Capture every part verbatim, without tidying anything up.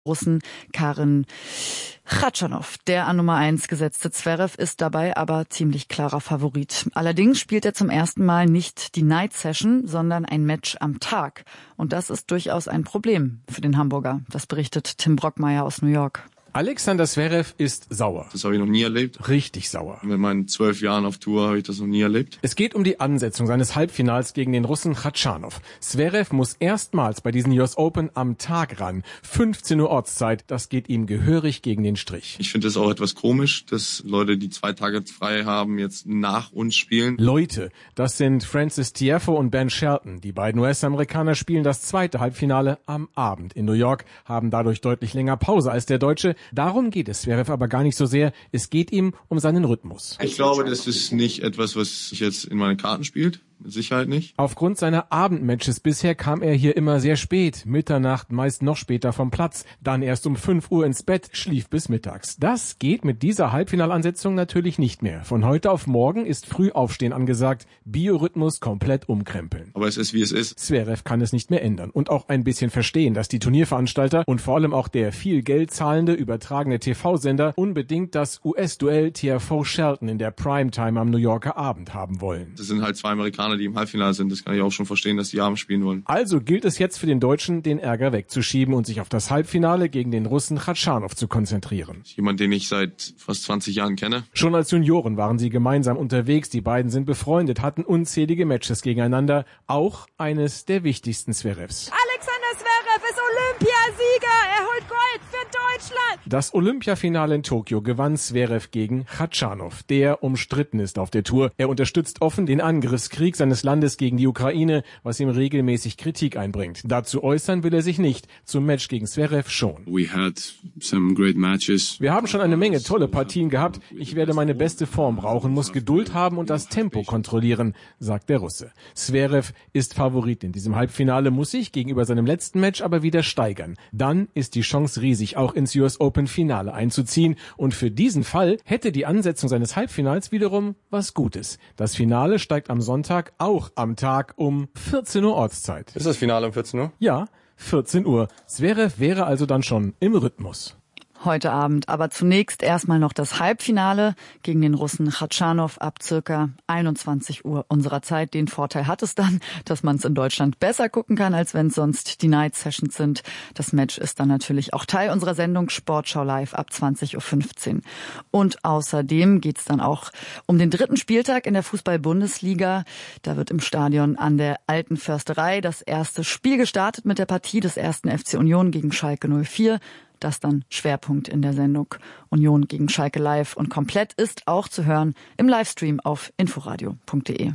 Russen Karin Khachanov. Der an Nummer eins gesetzte Zverev ist dabei aber ziemlich klarer Favorit. Allerdings spielt er zum ersten Mal nicht die Night Session, sondern ein Match am Tag. Und das ist durchaus ein Problem für den Hamburger. Das berichtet Tim Brockmeier aus New York. Alexander Zverev ist sauer. Das habe ich noch nie erlebt. Richtig sauer. Mit meinen zwölf Jahren auf Tour habe ich das noch nie erlebt. Es geht um die Ansetzung seines Halbfinals gegen den Russen Khachanov. Zverev muss erstmals bei diesen U S Open am Tag ran. fünfzehn Uhr Ortszeit. Das geht ihm gehörig gegen den Strich. Ich finde es auch etwas komisch, dass Leute, die zwei Tage frei haben, jetzt nach uns spielen. Leute, das sind Frances Tiafoe und Ben Shelton. Die beiden U S-Amerikaner spielen das zweite Halbfinale am Abend in New York, haben dadurch deutlich länger Pause als der Deutsche. Darum geht es Zverev aber gar nicht so sehr. Es geht ihm um seinen Rhythmus. Ich glaube, das ist nicht etwas, was sich jetzt in meine Karten spielt. Mit Sicherheit nicht. Aufgrund seiner Abendmatches bisher kam er hier immer sehr spät, Mitternacht, meist noch später vom Platz, dann erst um fünf Uhr ins Bett, schlief bis mittags. Das geht mit dieser Halbfinalansetzung natürlich nicht mehr. Von heute auf morgen ist Frühaufstehen angesagt, Biorhythmus komplett umkrempeln. Aber es ist, wie es ist. Zverev kann es nicht mehr ändern und auch ein bisschen verstehen, dass die Turnierveranstalter und vor allem auch der viel Geld zahlende, übertragene T V-Sender unbedingt das U S-Duell Tiafoe-Shelton in der Primetime am New Yorker Abend haben wollen. Das sind halt zwei Amerikaner, die im Halbfinale sind. Das kann ich auch schon verstehen, dass die abends spielen wollen. Also gilt es jetzt für den Deutschen, den Ärger wegzuschieben und sich auf das Halbfinale gegen den Russen Khachanov zu konzentrieren. Jemand, den ich seit fast zwanzig Jahren kenne. Schon als Junioren waren sie gemeinsam unterwegs. Die beiden sind befreundet, hatten unzählige Matches gegeneinander. Auch eines der wichtigsten Zverevs. Alexander Zverev ist Olympiasieger. Er holt Gold für Deutschland. Das Olympiafinale in Tokio gewann Zverev gegen Khachanov, der umstritten ist auf der Tour. Er unterstützt offen den Angriffskrieg seines Landes gegen die Ukraine, was ihm regelmäßig Kritik einbringt. Dazu äußern will er sich nicht, zum Match gegen Zverev schon. We had some great matches. Wir haben schon eine Menge tolle Partien gehabt. Ich werde meine beste Form brauchen, muss Geduld haben und das Tempo kontrollieren, sagt der Russe. Zverev ist Favorit in diesem Halbfinale, muss sich gegenüber seinem letzten Match aber wieder steigern. Dann ist die Chance riesig, auch ins U S Open Finale einzuziehen. Und für diesen Fall hätte die Ansetzung seines Halbfinals wiederum was Gutes. Das Finale steigt am Sonntag auch am Tag um vierzehn Uhr Ortszeit. Ist das Finale um vierzehn Uhr? Ja, vierzehn Uhr. Zverev wäre also dann schon im Rhythmus. Heute Abend. Aber zunächst erstmal noch das Halbfinale gegen den Russen Khachanov ab circa einundzwanzig Uhr unserer Zeit. Den Vorteil hat es dann, dass man es in Deutschland besser gucken kann, als wenn es sonst die Night Sessions sind. Das Match ist dann natürlich auch Teil unserer Sendung Sportschau Live ab zwanzig Uhr fünfzehn. Und außerdem geht's dann auch um den dritten Spieltag in der Fußball-Bundesliga. Da wird im Stadion an der Alten Försterei das erste Spiel gestartet mit der Partie des ersten F C Union gegen Schalke null vier. Das dann Schwerpunkt in der Sendung Union gegen Schalke live und komplett ist auch zu hören im Livestream auf inforadio punkt de.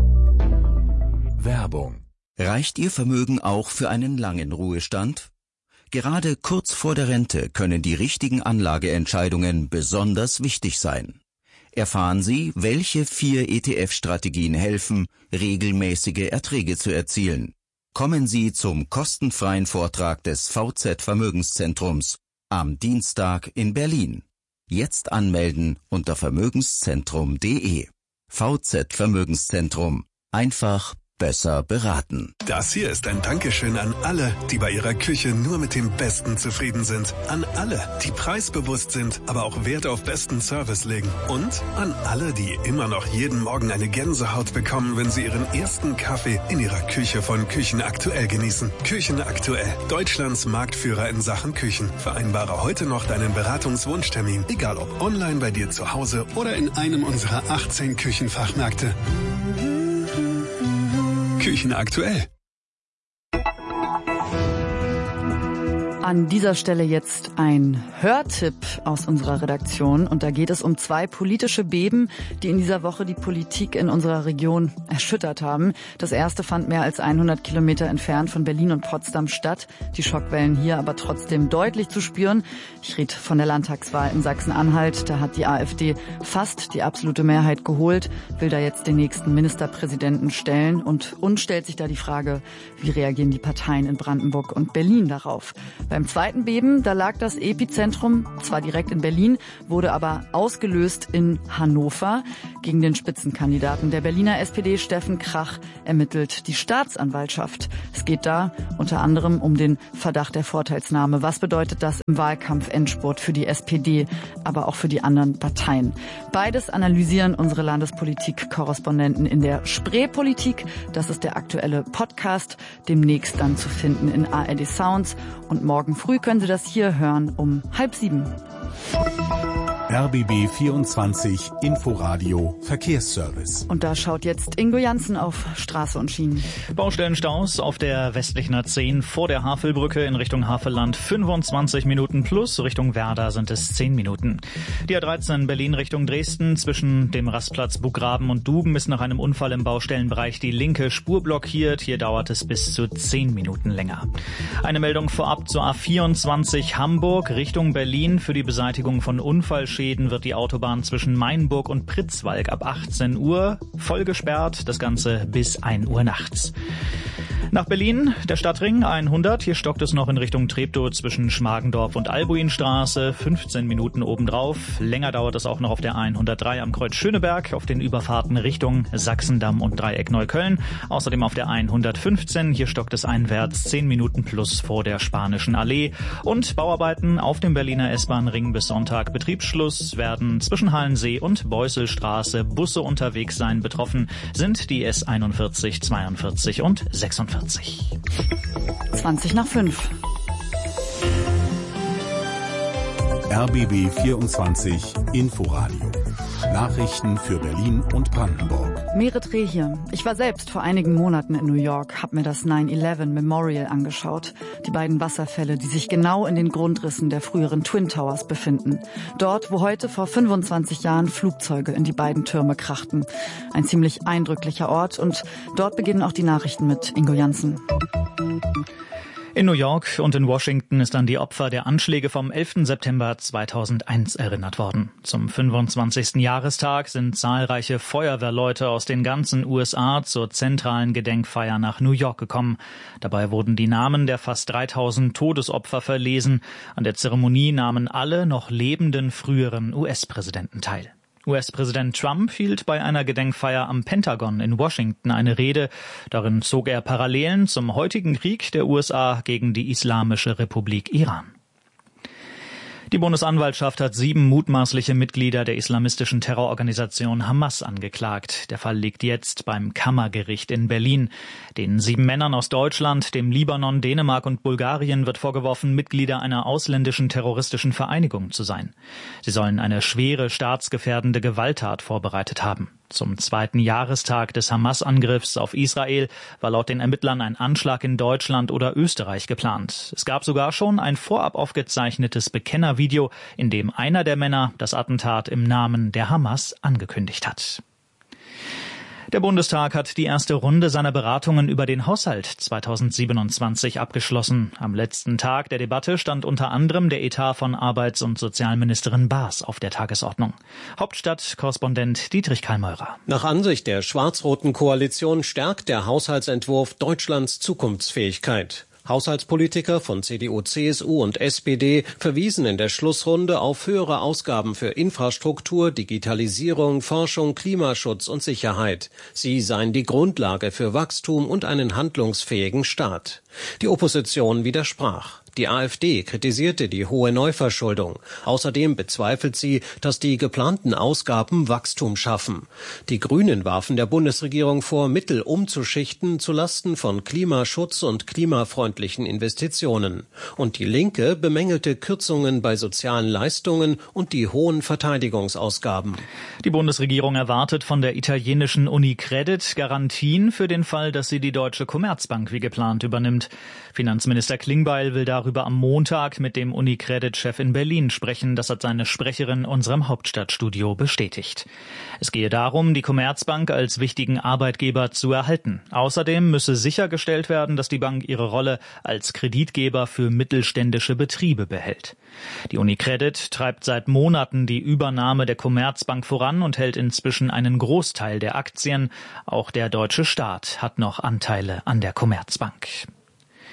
Werbung. Reicht Ihr Vermögen auch für einen langen Ruhestand? Gerade kurz vor der Rente können die richtigen Anlageentscheidungen besonders wichtig sein. Erfahren Sie, welche vier E T F-Strategien helfen, regelmäßige Erträge zu erzielen. Kommen Sie zum kostenfreien Vortrag des V Z Vermögenszentrums am Dienstag in Berlin. Jetzt anmelden unter vermögenszentrum punkt de. V Z Vermögenszentrum. Einfach besser beraten. Das hier ist ein Dankeschön an alle, die bei ihrer Küche nur mit dem Besten zufrieden sind. An alle, die preisbewusst sind, aber auch Wert auf besten Service legen. Und an alle, die immer noch jeden Morgen eine Gänsehaut bekommen, wenn sie ihren ersten Kaffee in ihrer Küche von Küchen aktuell genießen. Küchen aktuell. Deutschlands Marktführer in Sachen Küchen. Vereinbare heute noch deinen Beratungswunschtermin. Egal ob online bei dir zu Hause oder in einem unserer achtzehn Küchenfachmärkte. Küchen aktuell. An dieser Stelle jetzt ein Hörtipp aus unserer Redaktion. Und da geht es um zwei politische Beben, die in dieser Woche die Politik in unserer Region erschüttert haben. Das erste fand mehr als hundert Kilometer entfernt von Berlin und Potsdam statt. Die Schockwellen hier aber trotzdem deutlich zu spüren. Ich rede von der Landtagswahl in Sachsen-Anhalt. Da hat die AfD fast die absolute Mehrheit geholt, will da jetzt den nächsten Ministerpräsidenten stellen. Und uns stellt sich da die Frage, wie reagieren die Parteien in Brandenburg und Berlin darauf? Beim Beim zweiten Beben, da lag das Epizentrum zwar direkt in Berlin, wurde aber ausgelöst in Hannover. Gegen den Spitzenkandidaten der Berliner S P D, Steffen Krach, ermittelt die Staatsanwaltschaft. Es geht da unter anderem um den Verdacht der Vorteilsnahme. Was bedeutet das im Wahlkampf-Endspurt für die S P D, aber auch für die anderen Parteien? Beides analysieren unsere Landespolitik-Korrespondenten in der Spreepolitik. Das ist der aktuelle Podcast, demnächst dann zu finden in A R D Sounds. Und morgen früh können Sie das hier hören um halb sieben. R B B vierundzwanzig Inforadio Verkehrsservice. Und da schaut jetzt Ingo Janssen auf Straße und Schienen. Baustellenstaus auf der westlichen A zehn vor der Havelbrücke in Richtung Havelland fünfundzwanzig Minuten plus, Richtung Werder sind es zehn Minuten. Die A dreizehn Berlin Richtung Dresden zwischen dem Rastplatz Buchgraben und Duben ist nach einem Unfall im Baustellenbereich die linke Spur blockiert. Hier dauert es bis zu zehn Minuten länger. Eine Meldung vorab zur A vierundzwanzig Hamburg Richtung Berlin. Für die Beseitigung von Unfallschäden wird die Autobahn zwischen Mainburg und Pritzwalk ab achtzehn Uhr voll gesperrt. Das Ganze bis ein Uhr nachts. Nach Berlin, der Stadtring hundert. Hier stockt es noch in Richtung Treptow zwischen Schmargendorf und Albuinstraße. fünfzehn Minuten obendrauf. Länger dauert es auch noch auf der hundertdrei am Kreuz Schöneberg, auf den Überfahrten Richtung Sachsendamm und Dreieck Neukölln. Außerdem auf der hundertfünfzehn. Hier stockt es einwärts zehn Minuten plus vor der Spanischen Allee. Und Bauarbeiten auf dem Berliner S-Bahn-Ring bis Sonntag Betriebsschluss. Werden zwischen Hallensee und Beusselstraße Busse unterwegs sein. Betroffen sind die S einundvierzig, zweiundvierzig und sechsundvierzig. zwanzig nach fünf. R B B vierundzwanzig Inforadio. Nachrichten für Berlin und Brandenburg. Merit Reh hier. Ich war selbst vor einigen Monaten in New York, habe mir das nine eleven Memorial angeschaut. Die beiden Wasserfälle, die sich genau in den Grundrissen der früheren Twin Towers befinden. Dort, wo heute vor fünfundzwanzig Jahren Flugzeuge in die beiden Türme krachten. Ein ziemlich eindrücklicher Ort und dort beginnen auch die Nachrichten mit Ingo Janssen. In New York und in Washington ist an die Opfer der Anschläge vom elften September zweitausendeins erinnert worden. Zum fünfundzwanzigsten Jahrestag sind zahlreiche Feuerwehrleute aus den ganzen U S A zur zentralen Gedenkfeier nach New York gekommen. Dabei wurden die Namen der fast dreitausend Todesopfer verlesen. An der Zeremonie nahmen alle noch lebenden früheren U S-Präsidenten teil. U S-Präsident Trump hielt bei einer Gedenkfeier am Pentagon in Washington eine Rede. Darin zog er Parallelen zum heutigen Krieg der U S A gegen die Islamische Republik Iran. Die Bundesanwaltschaft hat sieben mutmaßliche Mitglieder der islamistischen Terrororganisation Hamas angeklagt. Der Fall liegt jetzt beim Kammergericht in Berlin. Den sieben Männern aus Deutschland, dem Libanon, Dänemark und Bulgarien wird vorgeworfen, Mitglieder einer ausländischen terroristischen Vereinigung zu sein. Sie sollen eine schwere staatsgefährdende Gewalttat vorbereitet haben. Zum zweiten Jahrestag des Hamas-Angriffs auf Israel war laut den Ermittlern ein Anschlag in Deutschland oder Österreich geplant. Es gab sogar schon ein vorab aufgezeichnetes Bekennervideo, in dem einer der Männer das Attentat im Namen der Hamas angekündigt hat. Der Bundestag hat die erste Runde seiner Beratungen über den Haushalt zweitausendsiebenundzwanzig abgeschlossen. Am letzten Tag der Debatte stand unter anderem der Etat von Arbeits- und Sozialministerin Baas auf der Tagesordnung. Hauptstadt-Korrespondent Dietrich Karl-Meurer. Nach Ansicht der schwarz-roten Koalition stärkt der Haushaltsentwurf Deutschlands Zukunftsfähigkeit. Haushaltspolitiker von C D U, C S U und S P D verwiesen in der Schlussrunde auf höhere Ausgaben für Infrastruktur, Digitalisierung, Forschung, Klimaschutz und Sicherheit. Sie seien die Grundlage für Wachstum und einen handlungsfähigen Staat. Die Opposition widersprach. Die AfD kritisierte die hohe Neuverschuldung. Außerdem bezweifelt sie, dass die geplanten Ausgaben Wachstum schaffen. Die Grünen warfen der Bundesregierung vor, Mittel umzuschichten zulasten von Klimaschutz und klimafreundlichen Investitionen. Und die Linke bemängelte Kürzungen bei sozialen Leistungen und die hohen Verteidigungsausgaben. Die Bundesregierung erwartet von der italienischen Unicredit Garantien für den Fall, dass sie die Deutsche Commerzbank wie geplant übernimmt. Finanzminister Klingbeil will darüber am Montag mit dem Unicredit-Chef in Berlin sprechen. Das hat seine Sprecherin unserem Hauptstadtstudio bestätigt. Es gehe darum, die Commerzbank als wichtigen Arbeitgeber zu erhalten. Außerdem müsse sichergestellt werden, dass die Bank ihre Rolle als Kreditgeber für mittelständische Betriebe behält. Die Unicredit treibt seit Monaten die Übernahme der Commerzbank voran und hält inzwischen einen Großteil der Aktien. Auch der deutsche Staat hat noch Anteile an der Commerzbank.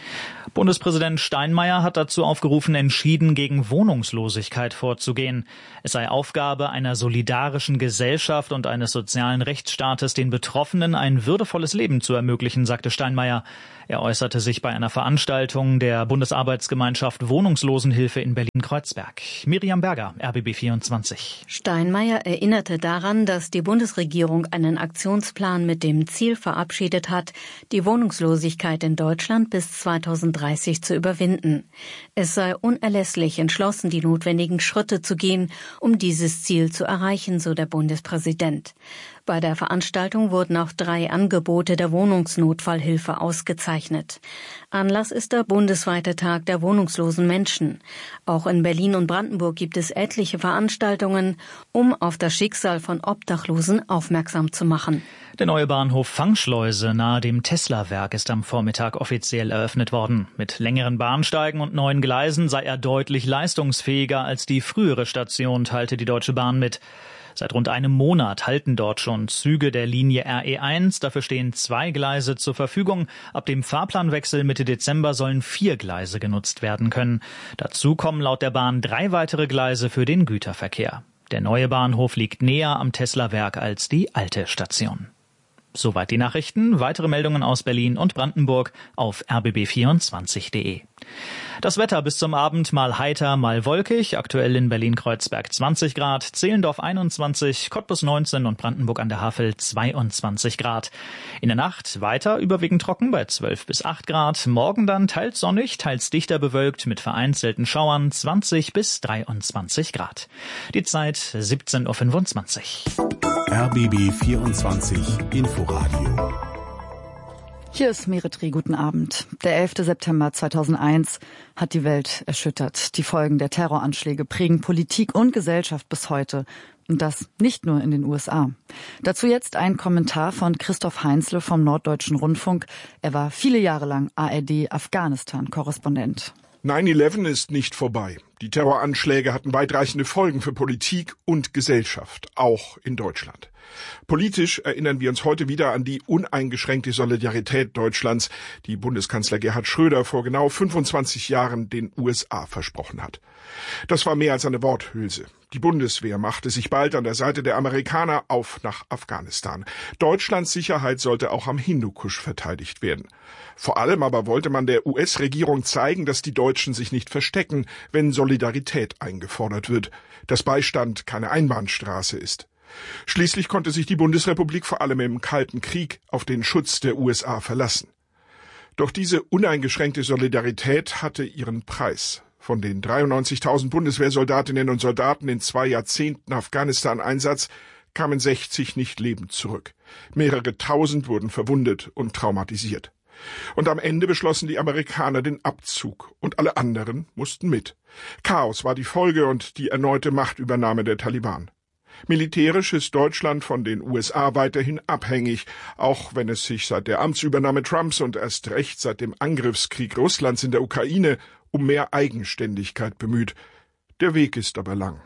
Bundespräsident Steinmeier hat dazu aufgerufen, entschieden gegen Wohnungslosigkeit vorzugehen. Es sei Aufgabe einer solidarischen Gesellschaft und eines sozialen Rechtsstaates, den Betroffenen ein würdevolles Leben zu ermöglichen, sagte Steinmeier. Er äußerte sich bei einer Veranstaltung der Bundesarbeitsgemeinschaft Wohnungslosenhilfe in Berlin-Kreuzberg. Miriam Berger, R B B vierundzwanzig. Steinmeier erinnerte daran, dass die Bundesregierung einen Aktionsplan mit dem Ziel verabschiedet hat, die Wohnungslosigkeit in Deutschland bis zweitausenddreißig zu überwinden. Es sei unerlässlich, entschlossen die notwendigen Schritte zu gehen, um dieses Ziel zu erreichen, so der Bundespräsident. Bei der Veranstaltung wurden auch drei Angebote der Wohnungsnotfallhilfe ausgezeichnet. Anlass ist der bundesweite Tag der wohnungslosen Menschen. Auch in Berlin und Brandenburg gibt es etliche Veranstaltungen, um auf das Schicksal von Obdachlosen aufmerksam zu machen. Der neue Bahnhof Fangschleuse nahe dem Tesla-Werk ist am Vormittag offiziell eröffnet worden. Mit längeren Bahnsteigen und neuen Gleisen sei er deutlich leistungsfähiger als die frühere Station, teilte die Deutsche Bahn mit. Seit rund einem Monat halten dort schon Züge der Linie R E eins. Dafür stehen zwei Gleise zur Verfügung. Ab dem Fahrplanwechsel Mitte Dezember sollen vier Gleise genutzt werden können. Dazu kommen laut der Bahn drei weitere Gleise für den Güterverkehr. Der neue Bahnhof liegt näher am Tesla-Werk als die alte Station. Soweit die Nachrichten. Weitere Meldungen aus Berlin und Brandenburg auf r b b vierundzwanzig punkt de. Das Wetter bis zum Abend mal heiter, mal wolkig. Aktuell in Berlin-Kreuzberg zwanzig Grad, Zehlendorf einundzwanzig, Cottbus neunzehn und Brandenburg an der Havel zweiundzwanzig Grad. In der Nacht weiter überwiegend trocken bei zwölf bis acht Grad. Morgen dann teils sonnig, teils dichter bewölkt mit vereinzelten Schauern zwanzig bis dreiundzwanzig Grad. Die Zeit siebzehn Uhr fünfundzwanzig. R B B vierundzwanzig Inforadio. Hier ist Meretri, guten Abend. Der elfte September zweitausendeins hat die Welt erschüttert. Die Folgen der Terroranschläge prägen Politik und Gesellschaft bis heute. Und das nicht nur in den U S A. Dazu jetzt ein Kommentar von Christoph Heinzle vom Norddeutschen Rundfunk. Er war viele Jahre lang A R D-Afghanistan-Korrespondent. neun elf ist nicht vorbei. Die Terroranschläge hatten weitreichende Folgen für Politik und Gesellschaft, auch in Deutschland. Politisch erinnern wir uns heute wieder an die uneingeschränkte Solidarität Deutschlands, die Bundeskanzler Gerhard Schröder vor genau fünfundzwanzig Jahren den U S A versprochen hat. Das war mehr als eine Worthülse. Die Bundeswehr machte sich bald an der Seite der Amerikaner auf nach Afghanistan. Deutschlands Sicherheit sollte auch am Hindukusch verteidigt werden. Vor allem aber wollte man der U S-Regierung zeigen, dass die Deutschen sich nicht verstecken, wenn Solidarität eingefordert wird, dass Beistand keine Einbahnstraße ist. Schließlich konnte sich die Bundesrepublik vor allem im Kalten Krieg auf den Schutz der U S A verlassen. Doch diese uneingeschränkte Solidarität hatte ihren Preis. Von den dreiundneunzigtausend Bundeswehrsoldatinnen und Soldaten in zwei Jahrzehnten Afghanistan-Einsatz kamen sechzig nicht lebend zurück. Mehrere Tausend wurden verwundet und traumatisiert. Und am Ende beschlossen die Amerikaner den Abzug und alle anderen mussten mit. Chaos war die Folge und die erneute Machtübernahme der Taliban. Militärisch ist Deutschland von den U S A weiterhin abhängig, auch wenn es sich seit der Amtsübernahme Trumps und erst recht seit dem Angriffskrieg Russlands in der Ukraine um mehr Eigenständigkeit bemüht. Der Weg ist aber lang.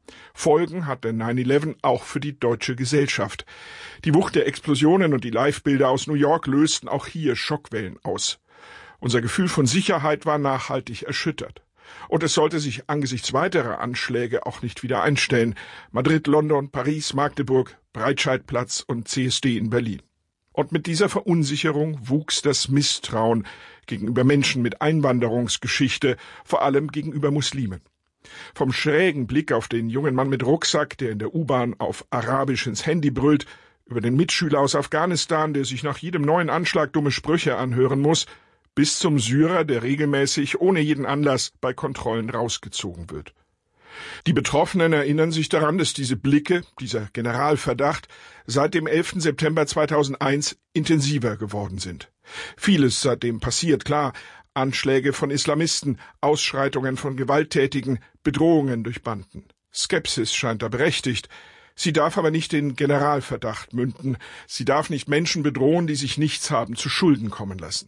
Folgen hatte neun elf auch für die deutsche Gesellschaft. Die Wucht der Explosionen und die Live-Bilder aus New York lösten auch hier Schockwellen aus. Unser Gefühl von Sicherheit war nachhaltig erschüttert. Und es sollte sich angesichts weiterer Anschläge auch nicht wieder einstellen. Madrid, London, Paris, Magdeburg, Breitscheidplatz und C S D in Berlin. Und mit dieser Verunsicherung wuchs das Misstrauen gegenüber Menschen mit Einwanderungsgeschichte, vor allem gegenüber Muslimen. Vom schrägen Blick auf den jungen Mann mit Rucksack, der in der U-Bahn auf Arabisch ins Handy brüllt, über den Mitschüler aus Afghanistan, der sich nach jedem neuen Anschlag dumme Sprüche anhören muss, bis zum Syrer, der regelmäßig ohne jeden Anlass bei Kontrollen rausgezogen wird. Die Betroffenen erinnern sich daran, dass diese Blicke, dieser Generalverdacht, seit dem elften September zweitausendeins intensiver geworden sind. Vieles seitdem passiert, klar, Anschläge von Islamisten, Ausschreitungen von Gewalttätigen, Bedrohungen durch Banden. Skepsis scheint da berechtigt. Sie darf aber nicht in Generalverdacht münden. Sie darf nicht Menschen bedrohen, die sich nichts haben zu Schulden kommen lassen.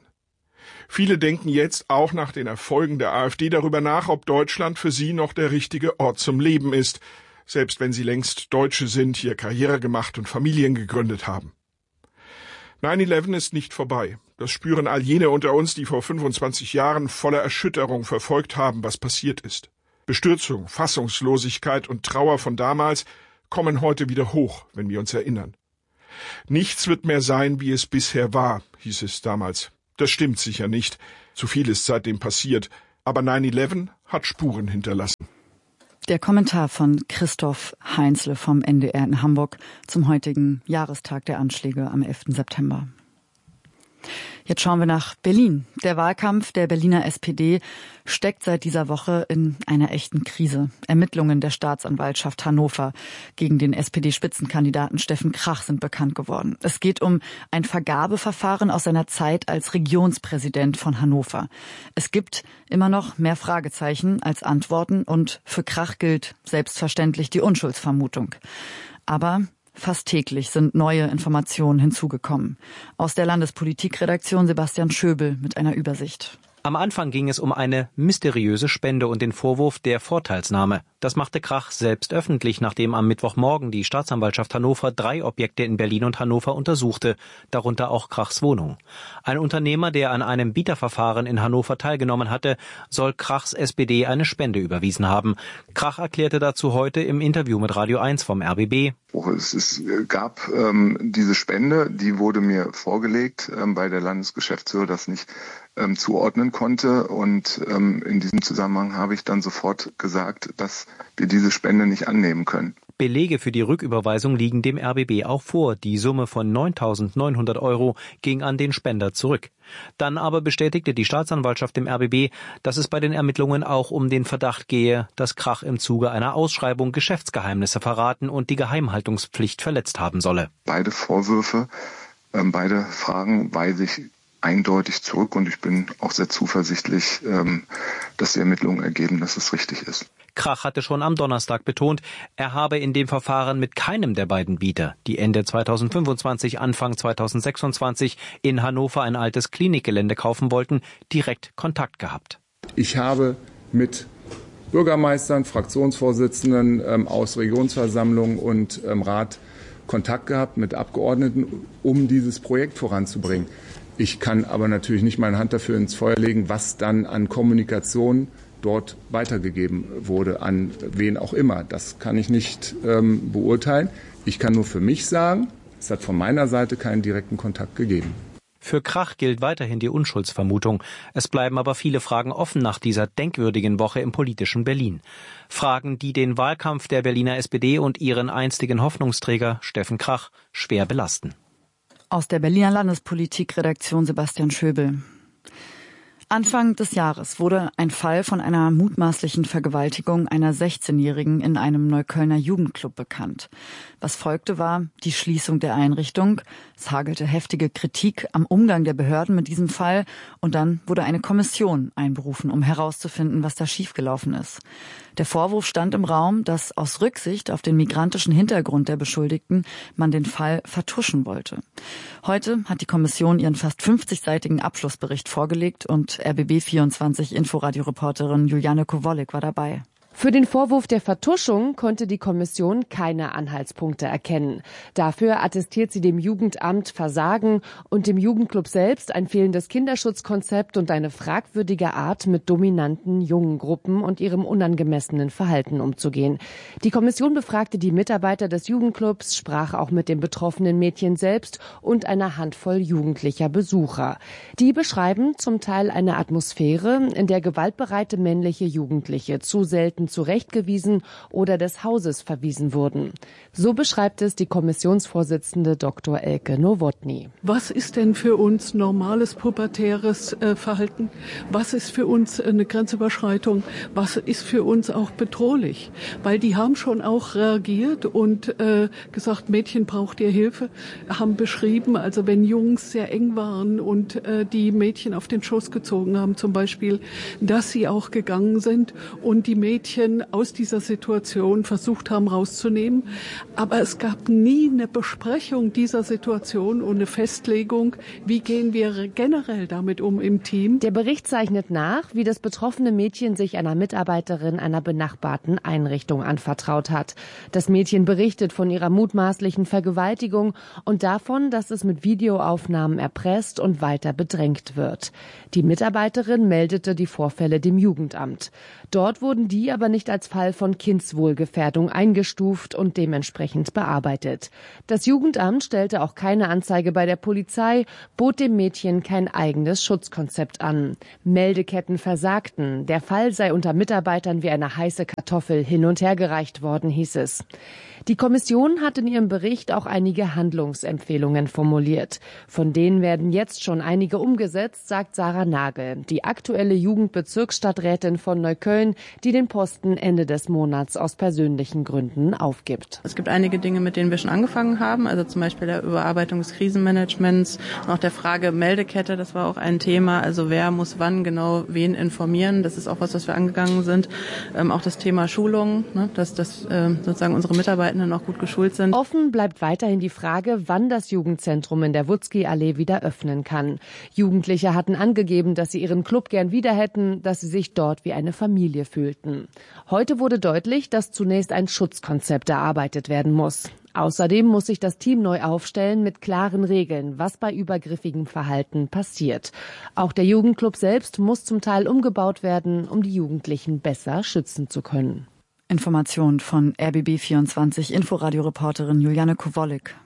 Viele denken jetzt auch nach den Erfolgen der AfD darüber nach, ob Deutschland für sie noch der richtige Ort zum Leben ist, selbst wenn sie längst Deutsche sind, hier Karriere gemacht und Familien gegründet haben. neun elf ist nicht vorbei. Das spüren all jene unter uns, die vor fünfundzwanzig Jahren voller Erschütterung verfolgt haben, was passiert ist. Bestürzung, Fassungslosigkeit und Trauer von damals kommen heute wieder hoch, wenn wir uns erinnern. Nichts wird mehr sein, wie es bisher war, hieß es damals. Das stimmt sicher nicht. Zu viel ist seitdem passiert. Aber neun elf hat Spuren hinterlassen. Der Kommentar von Christoph Heinzle vom N D R in Hamburg zum heutigen Jahrestag der Anschläge am elften September. Jetzt schauen wir nach Berlin. Der Wahlkampf der Berliner S P D steckt seit dieser Woche in einer echten Krise. Ermittlungen der Staatsanwaltschaft Hannover gegen den S P D-Spitzenkandidaten Steffen Krach sind bekannt geworden. Es geht um ein Vergabeverfahren aus seiner Zeit als Regionspräsident von Hannover. Es gibt immer noch mehr Fragezeichen als Antworten und für Krach gilt selbstverständlich die Unschuldsvermutung. Aber fast täglich sind neue Informationen hinzugekommen. Aus der Landespolitikredaktion Sebastian Schöbel mit einer Übersicht. Am Anfang ging es um eine mysteriöse Spende und den Vorwurf der Vorteilsnahme. Das machte Krach selbst öffentlich, nachdem am Mittwochmorgen die Staatsanwaltschaft Hannover drei Objekte in Berlin und Hannover untersuchte, darunter auch Krachs Wohnung. Ein Unternehmer, der an einem Bieterverfahren in Hannover teilgenommen hatte, soll Krachs S P D eine Spende überwiesen haben. Krach erklärte dazu heute im Interview mit Radio eins vom R B B. Es, es gab ähm, diese Spende, die wurde mir vorgelegt, ähm, weil der Landesgeschäftsführer das nicht ähm, zuordnen konnte. Und ähm, in diesem Zusammenhang habe ich dann sofort gesagt, dass wir diese Spende nicht annehmen können. Belege für die Rücküberweisung liegen dem R B B auch vor. Die Summe von neuntausendneunhundert Euro ging an den Spender zurück. Dann aber bestätigte die Staatsanwaltschaft dem R B B, dass es bei den Ermittlungen auch um den Verdacht gehe, dass Krach im Zuge einer Ausschreibung Geschäftsgeheimnisse verraten und die Geheimhaltungspflicht verletzt haben solle. Beide Vorwürfe, äh, beide Fragen weise ich eindeutig zurück und ich bin auch sehr zuversichtlich, ähm, dass die Ermittlungen ergeben, dass es richtig ist. Krach hatte schon am Donnerstag betont, er habe in dem Verfahren mit keinem der beiden Bieter, die Ende zweitausendfünfundzwanzig, Anfang zweitausendsechsundzwanzig in Hannover ein altes Klinikgelände kaufen wollten, direkt Kontakt gehabt. Ich habe mit Bürgermeistern, Fraktionsvorsitzenden ähm, aus Regionsversammlung und ähm, Rat Kontakt gehabt mit Abgeordneten, um dieses Projekt voranzubringen. Ich kann aber natürlich nicht meine Hand dafür ins Feuer legen, was dann an Kommunikation dort weitergegeben wurde, an wen auch immer. Das kann ich nicht ähm, beurteilen. Ich kann nur für mich sagen, es hat von meiner Seite keinen direkten Kontakt gegeben. Für Krach gilt weiterhin die Unschuldsvermutung. Es bleiben aber viele Fragen offen nach dieser denkwürdigen Woche im politischen Berlin. Fragen, die den Wahlkampf der Berliner S P D und ihren einstigen Hoffnungsträger Steffen Krach schwer belasten. Aus der Berliner Landespolitikredaktion Sebastian Schöbel. Anfang des Jahres wurde ein Fall von einer mutmaßlichen Vergewaltigung einer sechzehnjährigen in einem Neuköllner Jugendclub bekannt. Was folgte, war die Schließung der Einrichtung. Es hagelte heftige Kritik am Umgang der Behörden mit diesem Fall und dann wurde eine Kommission einberufen, um herauszufinden, was da schiefgelaufen ist. Der Vorwurf stand im Raum, dass aus Rücksicht auf den migrantischen Hintergrund der Beschuldigten man den Fall vertuschen wollte. Heute hat die Kommission ihren fast fünfzigseitigen Abschlussbericht vorgelegt und R B B vierundzwanzig Inforadio-Reporterin Juliane Kowolek war dabei. Für den Vorwurf der Vertuschung konnte die Kommission keine Anhaltspunkte erkennen. Dafür attestiert sie dem Jugendamt Versagen und dem Jugendclub selbst ein fehlendes Kinderschutzkonzept und eine fragwürdige Art, mit dominanten jungen Gruppen und ihrem unangemessenen Verhalten umzugehen. Die Kommission befragte die Mitarbeiter des Jugendclubs, sprach auch mit dem betroffenen Mädchen selbst und einer Handvoll jugendlicher Besucher. Die beschreiben zum Teil eine Atmosphäre, in der gewaltbereite männliche Jugendliche zu selten zurechtgewiesen oder des Hauses verwiesen wurden. So beschreibt es die Kommissionsvorsitzende Doktor Elke Nowotny. Was ist denn für uns normales pubertäres äh, Verhalten? Was ist für uns eine Grenzüberschreitung? Was ist für uns auch bedrohlich? Weil die haben schon auch reagiert und äh, gesagt, Mädchen, braucht ihr Hilfe? Haben beschrieben, also wenn Jungs sehr eng waren und äh, die Mädchen auf den Schoß gezogen haben zum Beispiel, dass sie auch gegangen sind und die Mädchen Mädchen aus dieser Situation versucht haben rauszunehmen. Aber es gab nie eine Besprechung dieser Situation und eine Festlegung, wie gehen wir generell damit um im Team. Der Bericht zeichnet nach, wie das betroffene Mädchen sich einer Mitarbeiterin einer benachbarten Einrichtung anvertraut hat. Das Mädchen berichtet von ihrer mutmaßlichen Vergewaltigung und davon, dass es mit Videoaufnahmen erpresst und weiter bedrängt wird. Die Mitarbeiterin meldete die Vorfälle dem Jugendamt. Dort wurden die aber nicht als Fall von Kindswohlgefährdung eingestuft und dementsprechend bearbeitet. Das Jugendamt stellte auch keine Anzeige bei der Polizei, bot dem Mädchen kein eigenes Schutzkonzept an. Meldeketten versagten. Der Fall sei unter Mitarbeitern wie eine heiße Kartoffel hin und her gereicht worden, hieß es. Die Kommission hat in ihrem Bericht auch einige Handlungsempfehlungen formuliert. Von denen werden jetzt schon einige umgesetzt, sagt Sarah Nagel, die aktuelle Jugendbezirksstadträtin von Neukölln, die den Posten Ende des Monats aus persönlichen Gründen aufgibt. Es gibt einige Dinge, mit denen wir schon angefangen haben, also zum Beispiel der Überarbeitung des Krisenmanagements, auch der Frage Meldekette, das war auch ein Thema, also wer muss wann genau wen informieren, das ist auch was, was wir angegangen sind. Ähm, auch das Thema Schulung, ne, dass, dass äh, sozusagen unsere Mitarbeiter noch gut geschult sind. Offen bleibt weiterhin die Frage, wann das Jugendzentrum in der Wutzki-Allee wieder öffnen kann. Jugendliche hatten angegeben, dass sie ihren Club gern wieder hätten, dass sie sich dort wie eine Familie fühlten. Heute wurde deutlich, dass zunächst ein Schutzkonzept erarbeitet werden muss. Außerdem muss sich das Team neu aufstellen mit klaren Regeln, was bei übergriffigem Verhalten passiert. Auch der Jugendclub selbst muss zum Teil umgebaut werden, um die Jugendlichen besser schützen zu können. Information von R B B vierundzwanzig Inforadio-Reporterin Juliane Kowalik.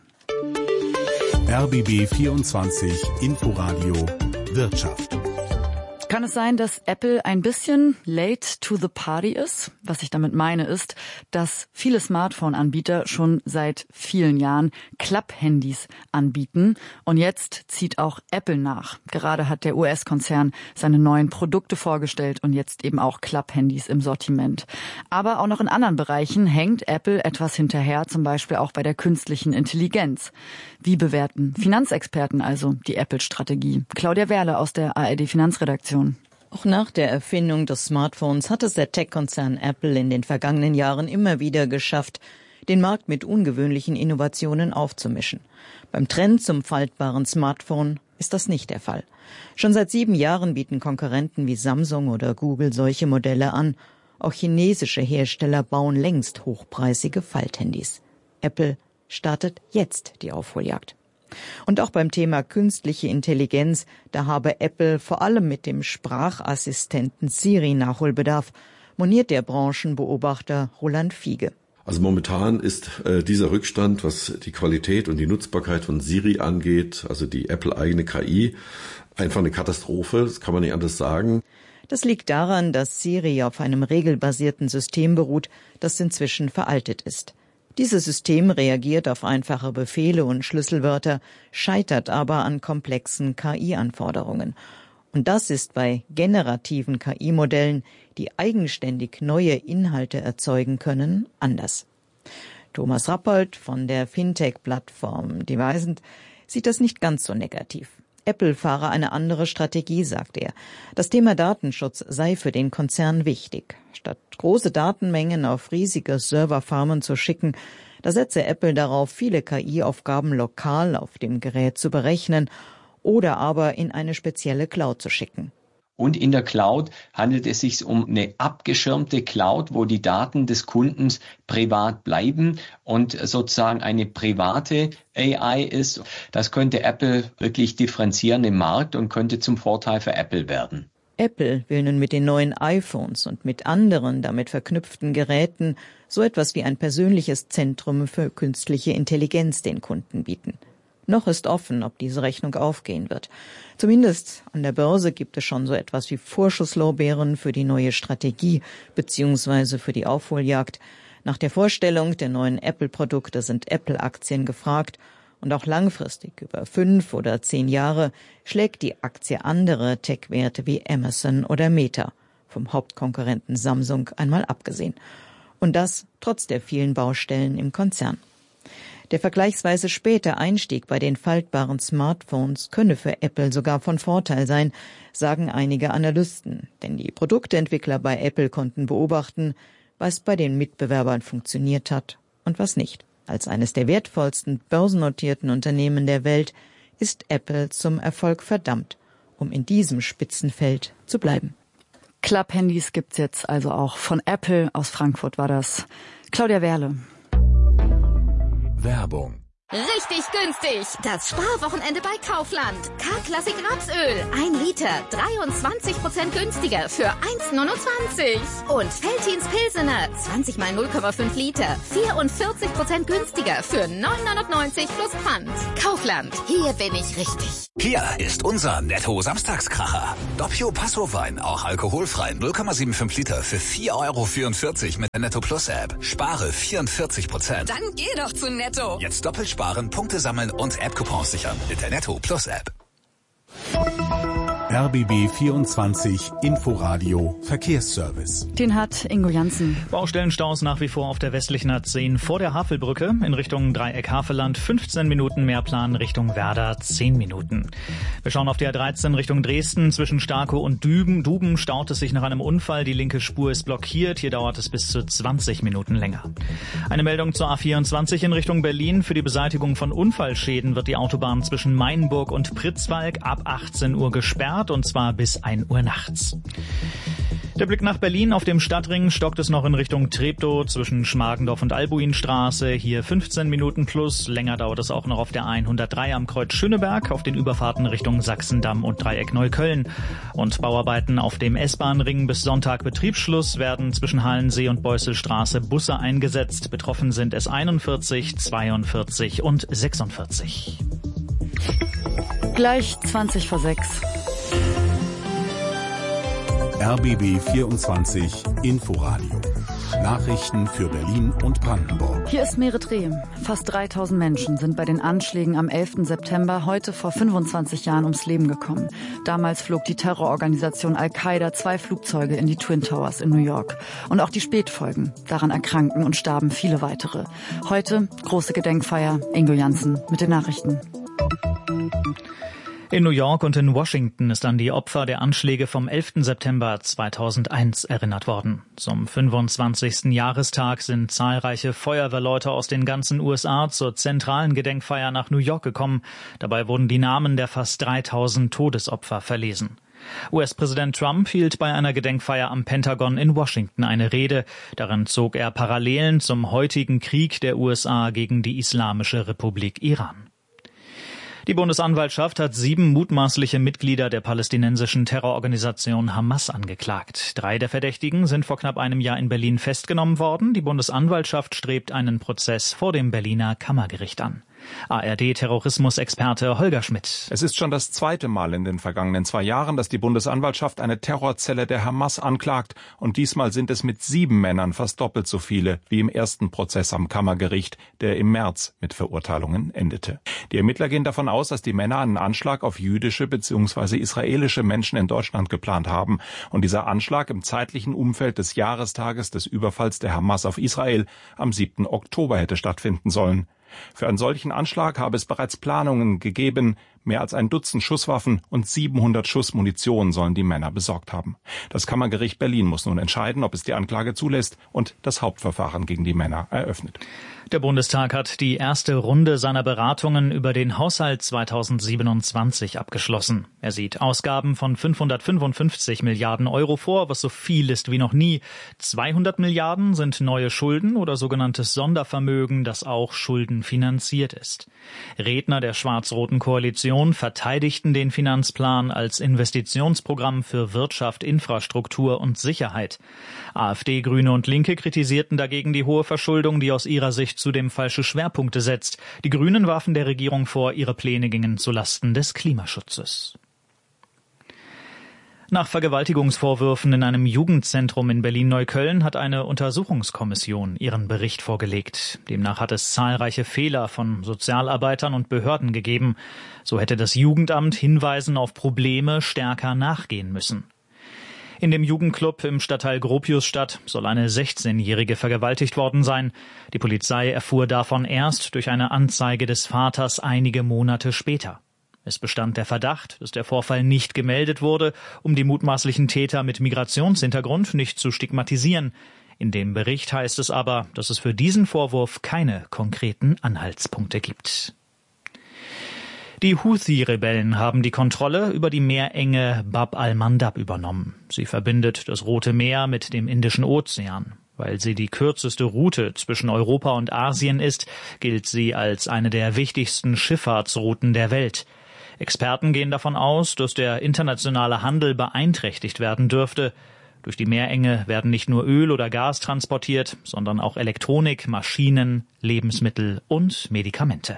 R B B vierundzwanzig Inforadio Wirtschaft. Kann es sein, dass Apple ein bisschen late to the party ist? Was ich damit meine ist, dass viele Smartphone-Anbieter schon seit vielen Jahren Klapp-Handys anbieten. Und jetzt zieht auch Apple nach. Gerade hat der U S-Konzern seine neuen Produkte vorgestellt und jetzt eben auch Klapp-Handys im Sortiment. Aber auch noch in anderen Bereichen hängt Apple etwas hinterher, zum Beispiel auch bei der künstlichen Intelligenz. Wie bewerten Finanzexperten also die Apple-Strategie? Claudia Werle aus der A R D-Finanzredaktion. Auch nach der Erfindung des Smartphones hat es der Tech-Konzern Apple in den vergangenen Jahren immer wieder geschafft, den Markt mit ungewöhnlichen Innovationen aufzumischen. Beim Trend zum faltbaren Smartphone ist das nicht der Fall. Schon seit sieben Jahren bieten Konkurrenten wie Samsung oder Google solche Modelle an. Auch chinesische Hersteller bauen längst hochpreisige Falthandys. Apple startet jetzt die Aufholjagd. Und auch beim Thema künstliche Intelligenz, da habe Apple vor allem mit dem Sprachassistenten Siri Nachholbedarf, moniert der Branchenbeobachter Roland Fiege. Also momentan ist äh, dieser Rückstand, was die Qualität und die Nutzbarkeit von Siri angeht, also die Apple-eigene K I, einfach eine Katastrophe, das kann man nicht anders sagen. Das liegt daran, dass Siri auf einem regelbasierten System beruht, das inzwischen veraltet ist. Dieses System reagiert auf einfache Befehle und Schlüsselwörter, scheitert aber an komplexen K I-Anforderungen. Und das ist bei generativen K I-Modellen, die eigenständig neue Inhalte erzeugen können, anders. Thomas Rappold von der Fintech-Plattform Devisant sieht das nicht ganz so negativ. Apple fahre eine andere Strategie, sagt er. Das Thema Datenschutz sei für den Konzern wichtig. Statt große Datenmengen auf riesige Serverfarmen zu schicken, da setze Apple darauf, viele K I-Aufgaben lokal auf dem Gerät zu berechnen oder aber in eine spezielle Cloud zu schicken. Und in der Cloud handelt es sich um eine abgeschirmte Cloud, wo die Daten des Kundens privat bleiben und sozusagen eine private A I ist. Das könnte Apple wirklich differenzieren im Markt und könnte zum Vorteil für Apple werden. Apple will nun mit den neuen iPhones und mit anderen damit verknüpften Geräten so etwas wie ein persönliches Zentrum für künstliche Intelligenz den Kunden bieten. Noch ist offen, ob diese Rechnung aufgehen wird. Zumindest an der Börse gibt es schon so etwas wie Vorschusslorbeeren für die neue Strategie bzw. für die Aufholjagd. Nach der Vorstellung der neuen Apple-Produkte sind Apple-Aktien gefragt. Und auch langfristig, über fünf oder zehn Jahre, schlägt die Aktie andere Tech-Werte wie Amazon oder Meta, vom Hauptkonkurrenten Samsung einmal abgesehen. Und das trotz der vielen Baustellen im Konzern. Der vergleichsweise späte Einstieg bei den faltbaren Smartphones könne für Apple sogar von Vorteil sein, sagen einige Analysten. Denn die Produkteentwickler bei Apple konnten beobachten, was bei den Mitbewerbern funktioniert hat und was nicht. Als eines der wertvollsten börsennotierten Unternehmen der Welt ist Apple zum Erfolg verdammt, um in diesem Spitzenfeld zu bleiben. Club-Handys gibt's jetzt also auch von Apple. Aus Frankfurt war das Claudia Werle. Werbung. Richtig günstig. Das Sparwochenende bei Kaufland. K-Klassik Rapsöl. Ein Liter. dreiundzwanzig Prozent günstiger für eins Komma neunundzwanzig. Und Veltins Pilsener. zwanzig mal null Komma fünf Liter. vierundvierzig Prozent günstiger für neun Komma neunundneunzig plus Pfand. Kaufland. Hier bin ich richtig. Hier ist unser Netto-Samstagskracher. Doppio Passo-Wein, auch alkoholfrei, null Komma fünfundsiebzig Liter für vier Euro vierundvierzig mit der Netto Plus App. Spare vierundvierzig Prozent. Dann geh doch zu Netto. Jetzt doppelt sparen, Punkte sammeln und App-Coupons sichern mit der Netto Plus App. R B B vierundzwanzig Inforadio Verkehrsservice. Den hat Ingo Janssen. Baustellenstaus nach wie vor auf der westlichen A zehn vor der Havelbrücke in Richtung Dreieck-Havelland fünfzehn Minuten Mehrplan, Richtung Werder zehn Minuten. Wir schauen auf die A dreizehn Richtung Dresden. Zwischen Starkow und Düben, Duben staut es sich nach einem Unfall. Die linke Spur ist blockiert. Hier dauert es bis zu zwanzig Minuten länger. Eine Meldung zur A vierundzwanzig in Richtung Berlin. Für die Beseitigung von Unfallschäden wird die Autobahn zwischen Mainburg und Pritzwalk ab achtzehn Uhr gesperrt, und zwar bis ein Uhr nachts. Der Blick nach Berlin. Auf dem Stadtring stockt es noch in Richtung Treptow zwischen Schmargendorf und Albuinstraße. Hier fünfzehn Minuten plus. Länger dauert es auch noch auf der hundertdrei am Kreuz Schöneberg, auf den Überfahrten Richtung Sachsendamm und Dreieck Neukölln. Und Bauarbeiten auf dem S-Bahn-Ring bis Sonntag Betriebsschluss werden zwischen Hallensee und Beusselstraße Busse eingesetzt. Betroffen sind S einundvierzig, zweiundvierzig und sechsundvierzig. Gleich zwanzig vor sechs. R B B vierundzwanzig Inforadio. Nachrichten für Berlin und Brandenburg. Hier ist Merit Rehm. Fast dreitausend Menschen sind bei den Anschlägen am elften September heute vor fünfundzwanzig Jahren ums Leben gekommen. Damals flog die Terrororganisation Al-Qaida zwei Flugzeuge in die Twin Towers in New York. Und auch die Spätfolgen. Daran erkrankten und starben viele weitere. Heute große Gedenkfeier. Ingo Janssen mit den Nachrichten. In New York und in Washington ist an die Opfer der Anschläge vom elften September zweitausendeins erinnert worden. Zum fünfundzwanzigsten Jahrestag sind zahlreiche Feuerwehrleute aus den ganzen U S A zur zentralen Gedenkfeier nach New York gekommen. Dabei wurden die Namen der fast dreitausend Todesopfer verlesen. U S-Präsident Trump hielt bei einer Gedenkfeier am Pentagon in Washington eine Rede. Darin zog er Parallelen zum heutigen Krieg der U S A gegen die Islamische Republik Iran. Die Bundesanwaltschaft hat sieben mutmaßliche Mitglieder der palästinensischen Terrororganisation Hamas angeklagt. Drei der Verdächtigen sind vor knapp einem Jahr in Berlin festgenommen worden. Die Bundesanwaltschaft strebt einen Prozess vor dem Berliner Kammergericht an. A R D-Terrorismusexperte Holger Schmidt. Es ist schon das zweite Mal in den vergangenen zwei Jahren, dass die Bundesanwaltschaft eine Terrorzelle der Hamas anklagt. Und diesmal sind es mit sieben Männern fast doppelt so viele wie im ersten Prozess am Kammergericht, der im März mit Verurteilungen endete. Die Ermittler gehen davon aus, dass die Männer einen Anschlag auf jüdische bzw. israelische Menschen in Deutschland geplant haben. Und dieser Anschlag im zeitlichen Umfeld des Jahrestages des Überfalls der Hamas auf Israel am siebten Oktober hätte stattfinden sollen. Für einen solchen Anschlag habe es bereits Planungen gegeben. Mehr als ein Dutzend Schusswaffen und siebenhundert Schuss Munition sollen die Männer besorgt haben. Das Kammergericht Berlin muss nun entscheiden, ob es die Anklage zulässt und das Hauptverfahren gegen die Männer eröffnet. Der Bundestag hat die erste Runde seiner Beratungen über den Haushalt zweitausendsiebenundzwanzig abgeschlossen. Er sieht Ausgaben von fünfhundertfünfundfünfzig Milliarden Euro vor, was so viel ist wie noch nie. zweihundert Milliarden sind neue Schulden oder sogenanntes Sondervermögen, das auch schuldenfinanziert ist. Redner der schwarz-roten Koalition verteidigten den Finanzplan als Investitionsprogramm für Wirtschaft, Infrastruktur und Sicherheit. AfD, Grüne und Linke kritisierten dagegen die hohe Verschuldung, die aus ihrer Sicht zudem falsche Schwerpunkte setzt. Die Grünen warfen der Regierung vor, ihre Pläne gingen zulasten des Klimaschutzes. Nach Vergewaltigungsvorwürfen in einem Jugendzentrum in Berlin-Neukölln hat eine Untersuchungskommission ihren Bericht vorgelegt. Demnach hat es zahlreiche Fehler von Sozialarbeitern und Behörden gegeben. So hätte das Jugendamt Hinweisen auf Probleme stärker nachgehen müssen. In dem Jugendclub im Stadtteil Gropiusstadt soll eine sechzehnjährige vergewaltigt worden sein. Die Polizei erfuhr davon erst durch eine Anzeige des Vaters einige Monate später. Es bestand der Verdacht, dass der Vorfall nicht gemeldet wurde, um die mutmaßlichen Täter mit Migrationshintergrund nicht zu stigmatisieren. In dem Bericht heißt es aber, dass es für diesen Vorwurf keine konkreten Anhaltspunkte gibt. Die Houthi-Rebellen haben die Kontrolle über die Meerenge Bab al-Mandab übernommen. Sie verbindet das Rote Meer mit dem Indischen Ozean. Weil sie die kürzeste Route zwischen Europa und Asien ist, gilt sie als eine der wichtigsten Schifffahrtsrouten der Welt. Experten gehen davon aus, dass der internationale Handel beeinträchtigt werden dürfte. Durch die Meerenge werden nicht nur Öl oder Gas transportiert, sondern auch Elektronik, Maschinen, Lebensmittel und Medikamente.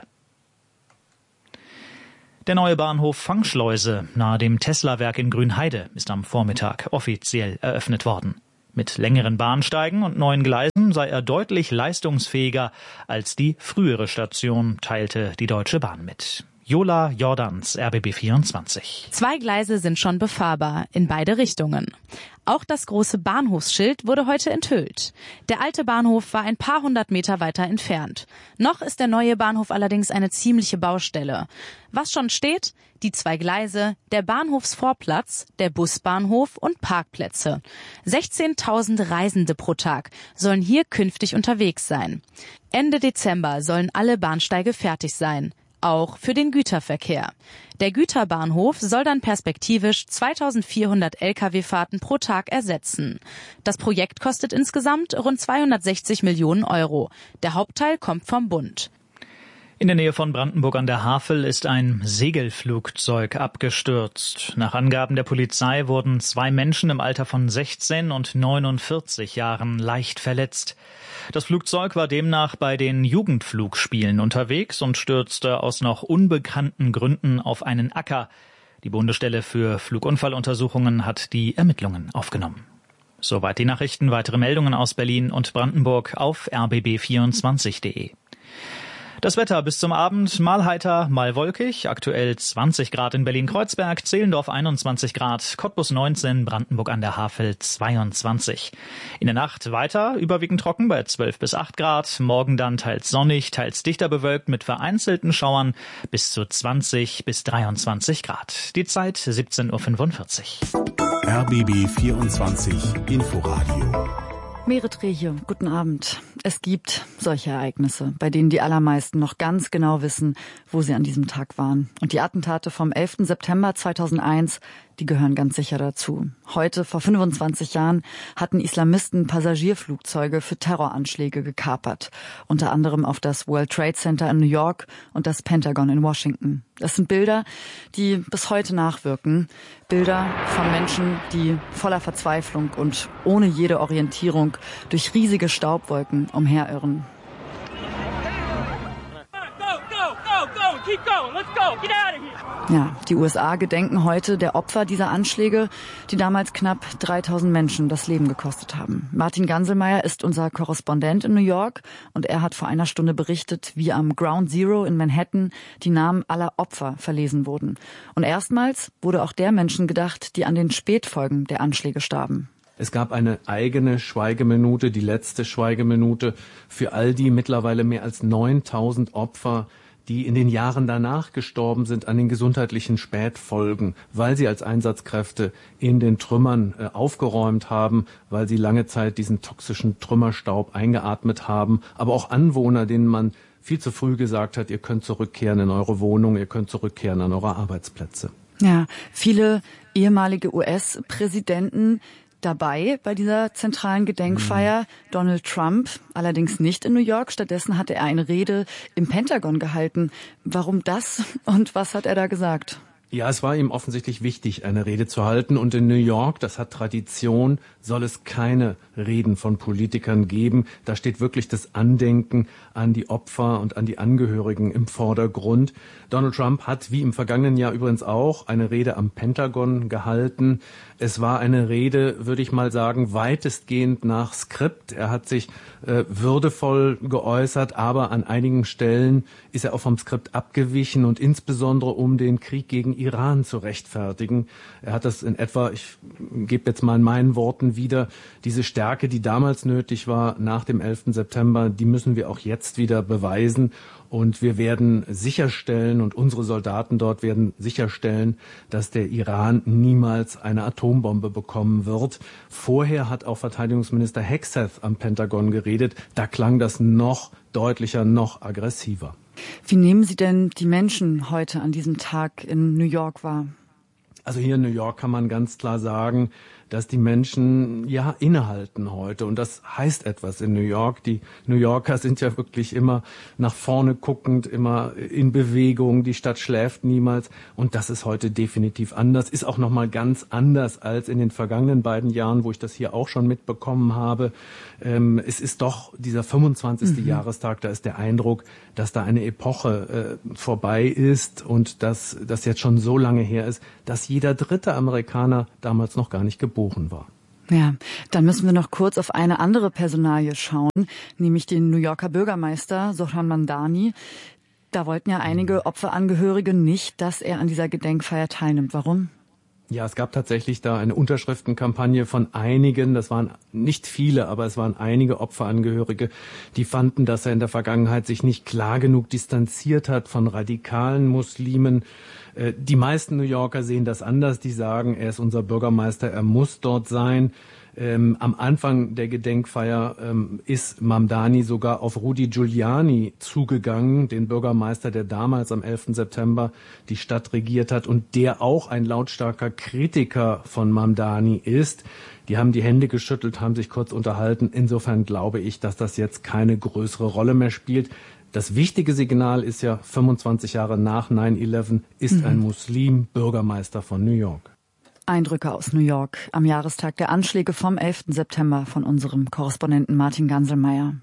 Der neue Bahnhof Fangschleuse nahe dem Tesla-Werk in Grünheide ist am Vormittag offiziell eröffnet worden. Mit längeren Bahnsteigen und neuen Gleisen sei er deutlich leistungsfähiger als die frühere Station, teilte die Deutsche Bahn mit. Jola Jordans, R B B vierundzwanzig. Zwei Gleise sind schon befahrbar, in beide Richtungen. Auch das große Bahnhofsschild wurde heute enthüllt. Der alte Bahnhof war ein paar hundert Meter weiter entfernt. Noch ist der neue Bahnhof allerdings eine ziemliche Baustelle. Was schon steht? Die zwei Gleise, der Bahnhofsvorplatz, der Busbahnhof und Parkplätze. sechzehntausend Reisende pro Tag sollen hier künftig unterwegs sein. Ende Dezember sollen alle Bahnsteige fertig sein. Auch für den Güterverkehr. Der Güterbahnhof soll dann perspektivisch zweitausendvierhundert L K W-Fahrten pro Tag ersetzen. Das Projekt kostet insgesamt rund zweihundertsechzig Millionen Euro. Der Hauptteil kommt vom Bund. In der Nähe von Brandenburg an der Havel ist ein Segelflugzeug abgestürzt. Nach Angaben der Polizei wurden zwei Menschen im Alter von sechzehn und neunundvierzig Jahren leicht verletzt. Das Flugzeug war demnach bei den Jugendflugspielen unterwegs und stürzte aus noch unbekannten Gründen auf einen Acker. Die Bundesstelle für Flugunfalluntersuchungen hat die Ermittlungen aufgenommen. Soweit die Nachrichten. Weitere Meldungen aus Berlin und Brandenburg auf r b b vierundzwanzig punkt de. Das Wetter bis zum Abend mal heiter, mal wolkig. Aktuell zwanzig Grad in Berlin-Kreuzberg, Zehlendorf einundzwanzig Grad, Cottbus neunzehn, Brandenburg an der Havel zweiundzwanzig. In der Nacht weiter überwiegend trocken bei zwölf bis acht Grad. Morgen dann teils sonnig, teils dichter bewölkt mit vereinzelten Schauern bis zu zwanzig bis dreiundzwanzig Grad. Die Zeit siebzehn Uhr fünfundvierzig. R B B vierundzwanzig Inforadio. Merit Rehe, guten Abend. Es gibt solche Ereignisse, bei denen die allermeisten noch ganz genau wissen, wo sie an diesem Tag waren. Und die Attentate vom elften September zweitausendeins, die gehören ganz sicher dazu. Heute, vor fünfundzwanzig Jahren, hatten Islamisten Passagierflugzeuge für Terroranschläge gekapert. Unter anderem auf das World Trade Center in New York und das Pentagon in Washington. Das sind Bilder, die bis heute nachwirken. Bilder von Menschen, die voller Verzweiflung und ohne jede Orientierung durch riesige Staubwolken umherirren. Ja, die U S A gedenken heute der Opfer dieser Anschläge, die damals knapp dreitausend Menschen das Leben gekostet haben. Martin Ganselmeier ist unser Korrespondent in New York und er hat vor einer Stunde berichtet, wie am Ground Zero in Manhattan die Namen aller Opfer verlesen wurden. Und erstmals wurde auch der Menschen gedacht, die an den Spätfolgen der Anschläge starben. Es gab eine eigene Schweigeminute, die letzte Schweigeminute für all die mittlerweile mehr als neuntausend Opfer, die in den Jahren danach gestorben sind an den gesundheitlichen Spätfolgen, weil sie als Einsatzkräfte in den Trümmern äh, aufgeräumt haben, weil sie lange Zeit diesen toxischen Trümmerstaub eingeatmet haben, aber auch Anwohner, denen man viel zu früh gesagt hat, ihr könnt zurückkehren in eure Wohnung, ihr könnt zurückkehren an eure Arbeitsplätze. Ja, viele ehemalige U S-Präsidenten dabei bei dieser zentralen Gedenkfeier. Mhm. Donald Trump allerdings nicht in New York. Stattdessen hatte er eine Rede im Pentagon gehalten. Warum das und was hat er da gesagt? Ja, es war ihm offensichtlich wichtig, eine Rede zu halten. Und in New York, das hat Tradition, soll es keine Reden von Politikern geben. Da steht wirklich das Andenken an die Opfer und an die Angehörigen im Vordergrund. Donald Trump hat, wie im vergangenen Jahr übrigens auch, eine Rede am Pentagon gehalten. Es war eine Rede, würde ich mal sagen, weitestgehend nach Skript. Er hat sich äh, würdevoll geäußert, aber an einigen Stellen ist er auch vom Skript abgewichen und insbesondere um den Krieg gegen Iran zu rechtfertigen. Er hat das in etwa, ich gebe jetzt mal in meinen Worten wieder, diese Stärke, die damals nötig war nach dem elften September, die müssen wir auch jetzt wieder beweisen. Und wir werden sicherstellen, und unsere Soldaten dort werden sicherstellen, dass der Iran niemals eine Atombombe bekommen wird. Vorher hat auch Verteidigungsminister Hegseth am Pentagon geredet. Da klang das noch deutlicher, noch aggressiver. Wie nehmen Sie denn die Menschen heute an diesem Tag in New York wahr? Also hier in New York kann man ganz klar sagen, dass die Menschen ja innehalten heute. Und das heißt etwas in New York. Die New Yorker sind ja wirklich immer nach vorne guckend, immer in Bewegung. Die Stadt schläft niemals. Und das ist heute definitiv anders. Ist auch nochmal ganz anders als in den vergangenen beiden Jahren, wo ich das hier auch schon mitbekommen habe. Ähm, es ist doch dieser fünfundzwanzigste Mhm. Jahrestag. Da ist der Eindruck, dass da eine Epoche äh, vorbei ist und dass das jetzt schon so lange her ist, dass jeder dritte Amerikaner damals noch gar nicht geboren war. Ja, dann müssen wir noch kurz auf eine andere Personalie schauen, nämlich den New Yorker Bürgermeister Zohran Mamdani. Da wollten ja einige Opferangehörige nicht, dass er an dieser Gedenkfeier teilnimmt. Warum? Ja, es gab tatsächlich da eine Unterschriftenkampagne von einigen, das waren nicht viele, aber es waren einige Opferangehörige, die fanden, dass er in der Vergangenheit sich nicht klar genug distanziert hat von radikalen Muslimen. Die meisten New Yorker sehen das anders, die sagen, er ist unser Bürgermeister, er muss dort sein. Ähm, am Anfang der Gedenkfeier ähm, ist Mamdani sogar auf Rudy Giuliani zugegangen, den Bürgermeister, der damals am elften September die Stadt regiert hat und der auch ein lautstarker Kritiker von Mamdani ist. Die haben die Hände geschüttelt, haben sich kurz unterhalten. Insofern glaube ich, dass das jetzt keine größere Rolle mehr spielt. Das wichtige Signal ist ja, fünfundzwanzig Jahre nach neun elf ist mhm. ein Muslim Bürgermeister von New York. Eindrücke aus New York am Jahrestag der Anschläge vom elften September von unserem Korrespondenten Martin Ganselmeier.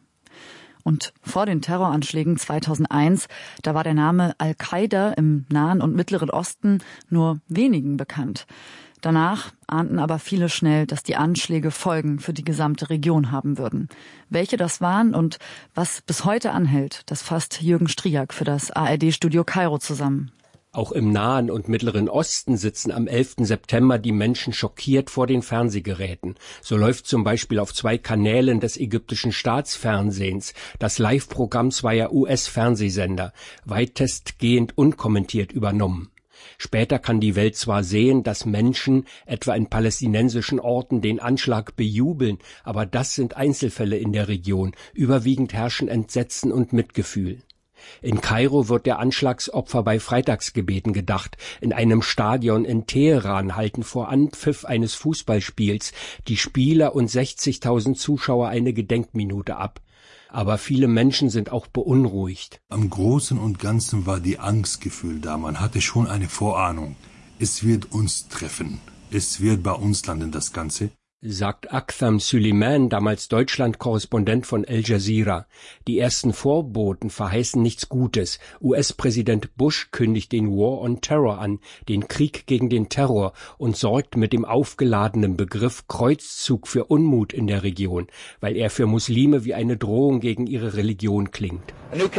Und vor den Terroranschlägen zweitausendeins, da war der Name Al-Qaida im Nahen und Mittleren Osten nur wenigen bekannt. Danach ahnten aber viele schnell, dass die Anschläge Folgen für die gesamte Region haben würden. Welche das waren und was bis heute anhält, das fasst Jürgen Striak für das A R D-Studio Kairo zusammen. Auch im Nahen und Mittleren Osten sitzen am elften September die Menschen schockiert vor den Fernsehgeräten. So läuft zum Beispiel auf zwei Kanälen des ägyptischen Staatsfernsehens das Live-Programm zweier U S-Fernsehsender, weitestgehend unkommentiert übernommen. Später kann die Welt zwar sehen, dass Menschen, etwa in palästinensischen Orten, den Anschlag bejubeln, aber das sind Einzelfälle in der Region. Überwiegend herrschen Entsetzen und Mitgefühl. In Kairo wird der Anschlagsopfer bei Freitagsgebeten gedacht. In einem Stadion in Teheran halten vor Anpfiff eines Fußballspiels die Spieler und sechzigtausend Zuschauer eine Gedenkminute ab. Aber viele Menschen sind auch beunruhigt. Am Großen und Ganzen war die Angstgefühl da. Man hatte schon eine Vorahnung. Es wird uns treffen. Es wird bei uns landen, das Ganze. Sagt Aktham Süleyman, damals Deutschland-Korrespondent von Al Jazeera. Die ersten Vorboten verheißen nichts Gutes. U S-Präsident Bush kündigt den War on Terror an, den Krieg gegen den Terror, und sorgt mit dem aufgeladenen Begriff Kreuzzug für Unmut in der Region, weil er für Muslime wie eine Drohung gegen ihre Religion klingt.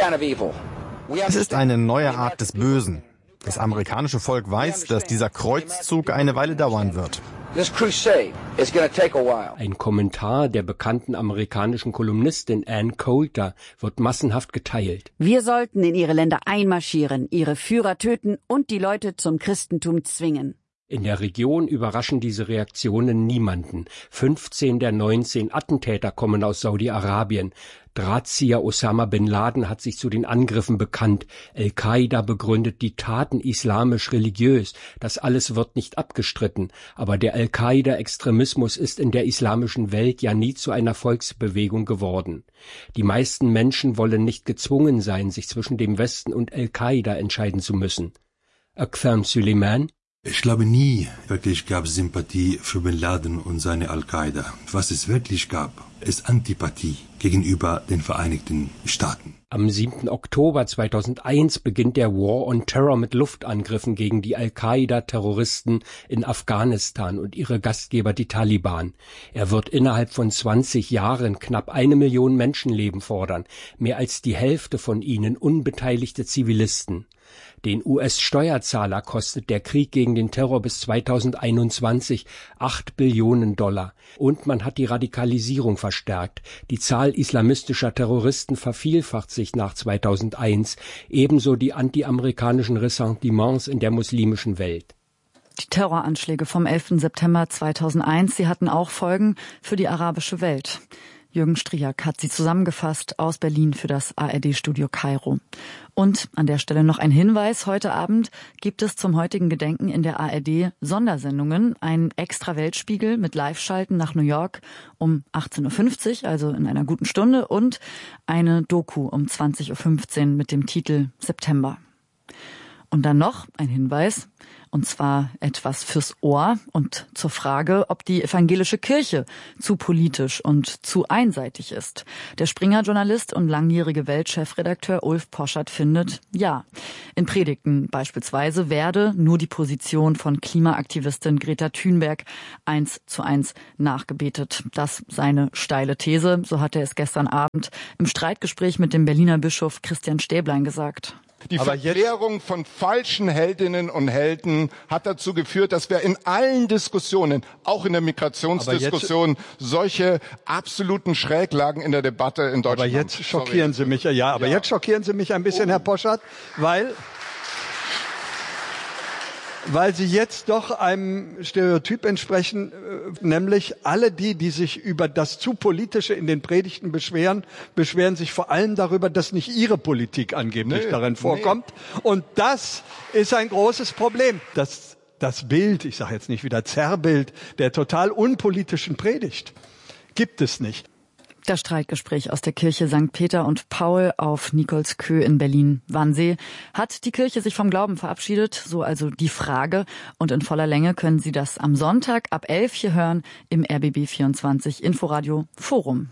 Es ist eine neue Art des Bösen. Das amerikanische Volk weiß, dass dieser Kreuzzug eine Weile dauern wird. Ein Kommentar der bekannten amerikanischen Kolumnistin Ann Coulter wird massenhaft geteilt. Wir sollten in ihre Länder einmarschieren, ihre Führer töten und die Leute zum Christentum zwingen. In der Region überraschen diese Reaktionen niemanden. fünfzehn der neunzehn Attentäter kommen aus Saudi-Arabien. Drahtzieher Osama bin Laden hat sich zu den Angriffen bekannt. Al-Qaida begründet die Taten islamisch-religiös. Das alles wird nicht abgestritten. Aber der Al-Qaida-Extremismus ist in der islamischen Welt ja nie zu einer Volksbewegung geworden. Die meisten Menschen wollen nicht gezwungen sein, sich zwischen dem Westen und Al-Qaida entscheiden zu müssen. Aktham Süleyman: Ich glaube, nie wirklich gab es Sympathie für Bin Laden und seine Al-Qaida. Was es wirklich gab, ist Antipathie gegenüber den Vereinigten Staaten. Am siebten Oktober zweitausendeins beginnt der War on Terror mit Luftangriffen gegen die Al-Qaida-Terroristen in Afghanistan und ihre Gastgeber, die Taliban. Er wird innerhalb von zwanzig Jahren knapp eine Million Menschenleben fordern, mehr als die Hälfte von ihnen unbeteiligte Zivilisten. Den U S-Steuerzahler kostet der Krieg gegen den Terror bis zweitausendeinundzwanzig acht Billionen Dollar. Und man hat die Radikalisierung verstärkt. Die Zahl islamistischer Terroristen vervielfacht sich nach zweitausendeins. Ebenso die antiamerikanischen Ressentiments in der muslimischen Welt. Die Terroranschläge vom elften September zweitausendeins, sie hatten auch Folgen für die arabische Welt. Jürgen Striak hat sie zusammengefasst aus Berlin für das A R D-Studio Kairo. Und an der Stelle noch ein Hinweis. Heute Abend gibt es zum heutigen Gedenken in der A R D Sondersendungen. Ein extra Weltspiegel mit Live-Schalten nach New York um achtzehn Uhr fünfzig, also in einer guten Stunde. Und eine Doku um zwanzig Uhr fünfzehn mit dem Titel September. Und dann noch ein Hinweis, und zwar etwas fürs Ohr und zur Frage, ob die evangelische Kirche zu politisch und zu einseitig ist. Der Springer-Journalist und langjährige Weltchefredakteur Ulf Poschardt findet, ja. In Predigten beispielsweise werde nur die Position von Klimaaktivistin Greta Thunberg eins zu eins nachgebetet. Das seine steile These, so hat er es gestern Abend im Streitgespräch mit dem Berliner Bischof Christian Stäblein gesagt. Die Verklärung von falschen Heldinnen und Helden hat dazu geführt, dass wir in allen Diskussionen, auch in der Migrationsdiskussion, solche absoluten Schräglagen in der Debatte in Deutschland haben. Aber jetzt schockieren Sie mich, ja, aber ja. jetzt schockieren Sie mich ein bisschen, Herr Poschardt, weil... Weil Sie jetzt doch einem Stereotyp entsprechen, nämlich alle die, die sich über das zu Politische in den Predigten beschweren, beschweren sich vor allem darüber, dass nicht ihre Politik angeblich nee, darin vorkommt. Nee. Und das ist ein großes Problem. Das, das Bild, ich sage jetzt nicht wieder Zerrbild, der total unpolitischen Predigt gibt es nicht. Das Streitgespräch aus der Kirche Sankt Peter und Paul auf Nikolskö in Berlin-Wannsee. Hat die Kirche sich vom Glauben verabschiedet? So also die Frage. Und in voller Länge können Sie das am Sonntag ab elf hier hören im R B B vierundzwanzig Inforadio Forum.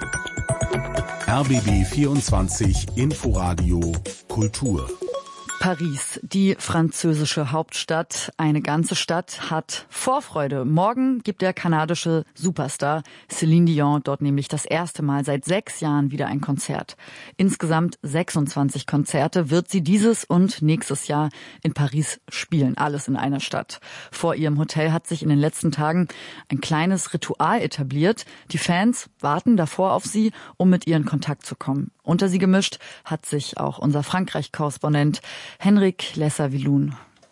R B B vierundzwanzig Inforadio Kultur. Paris, die französische Hauptstadt, eine ganze Stadt, hat Vorfreude. Morgen gibt der kanadische Superstar Céline Dion dort nämlich das erste Mal seit sechs Jahren wieder ein Konzert. Insgesamt sechsundzwanzig Konzerte wird sie dieses und nächstes Jahr in Paris spielen. Alles in einer Stadt. Vor ihrem Hotel hat sich in den letzten Tagen ein kleines Ritual etabliert. Die Fans warten davor auf sie, um mit ihr in Kontakt zu kommen. Unter sie gemischt hat sich auch unser Frankreich-Korrespondent Henrik Lesser-Wilun.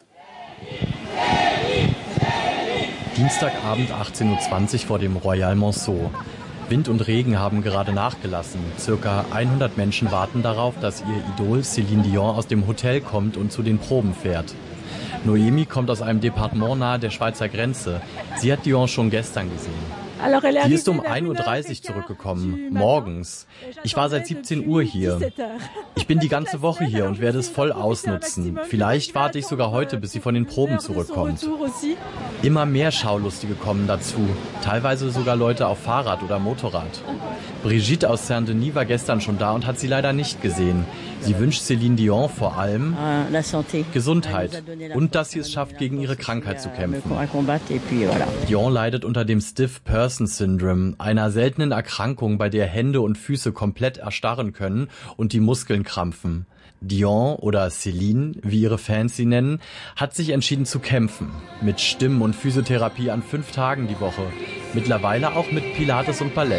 Dienstagabend achtzehn Uhr zwanzig vor dem Royal Monceau. Wind und Regen haben gerade nachgelassen. Circa hundert Menschen warten darauf, dass ihr Idol Céline Dion aus dem Hotel kommt und zu den Proben fährt. Noemi kommt aus einem Departement nahe der Schweizer Grenze. Sie hat Dion schon gestern gesehen. Sie ist um ein Uhr dreißig morgens, morgens. Ich war seit siebzehn Uhr hier. Ich bin die ganze Woche hier und werde es voll ausnutzen. Vielleicht warte ich sogar heute, bis sie von den Proben zurückkommt. Immer mehr Schaulustige kommen dazu. Teilweise sogar Leute auf Fahrrad oder Motorrad. Brigitte aus Saint-Denis war gestern schon da und hat sie leider nicht gesehen. Sie wünscht Céline Dion vor allem Gesundheit und dass sie es schafft, gegen ihre Krankheit zu kämpfen. Dion leidet unter dem Stiff Person Syndrome, einer seltenen Erkrankung, bei der Hände und Füße komplett erstarren können und die Muskeln krampfen. Dion oder Céline, wie ihre Fans sie nennen, hat sich entschieden zu kämpfen. Mit Stimmen- und Physiotherapie an fünf Tagen die Woche. Mittlerweile auch mit Pilates und Ballett.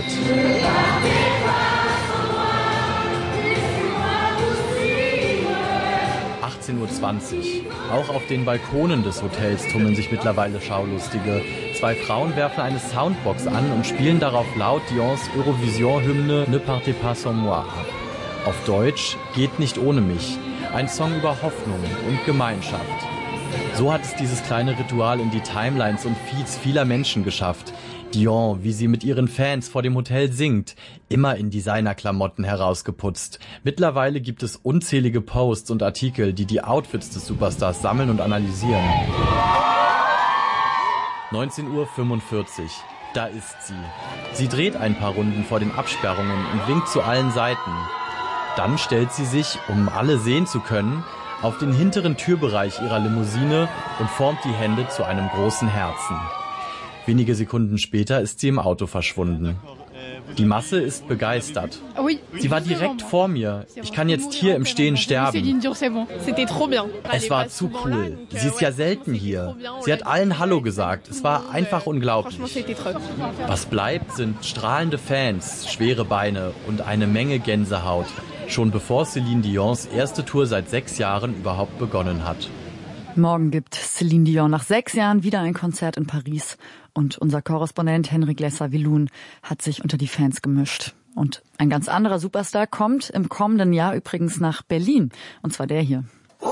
achtzehn Uhr zwanzig. Auch auf den Balkonen des Hotels tummeln sich mittlerweile Schaulustige. Zwei Frauen werfen eine Soundbox an und spielen darauf laut Dions Eurovision-Hymne Ne partez pas sans moi ab. Auf Deutsch Geht nicht ohne mich. Ein Song über Hoffnung und Gemeinschaft. So hat es dieses kleine Ritual in die Timelines und Feeds vieler Menschen geschafft. Dion, wie sie mit ihren Fans vor dem Hotel singt, immer in Designerklamotten herausgeputzt. Mittlerweile gibt es unzählige Posts und Artikel, die die Outfits des Superstars sammeln und analysieren. neunzehn Uhr fünfundvierzig. Da ist sie. Sie dreht ein paar Runden vor den Absperrungen und winkt zu allen Seiten. Dann stellt sie sich, um alle sehen zu können, auf den hinteren Türbereich ihrer Limousine und formt die Hände zu einem großen Herzen. Wenige Sekunden später ist sie im Auto verschwunden. Die Masse ist begeistert. Sie war direkt vor mir. Ich kann jetzt hier im Stehen sterben. Es war zu cool. Sie ist ja selten hier. Sie hat allen Hallo gesagt. Es war einfach unglaublich. Was bleibt, sind strahlende Fans, schwere Beine und eine Menge Gänsehaut. Schon bevor Céline Dions erste Tour seit sechs Jahren überhaupt begonnen hat. Morgen gibt Céline Dion nach sechs Jahren wieder ein Konzert in Paris. Und unser Korrespondent Henrik Lesser-Willun hat sich unter die Fans gemischt. Und ein ganz anderer Superstar kommt im kommenden Jahr übrigens nach Berlin. Und zwar der hier.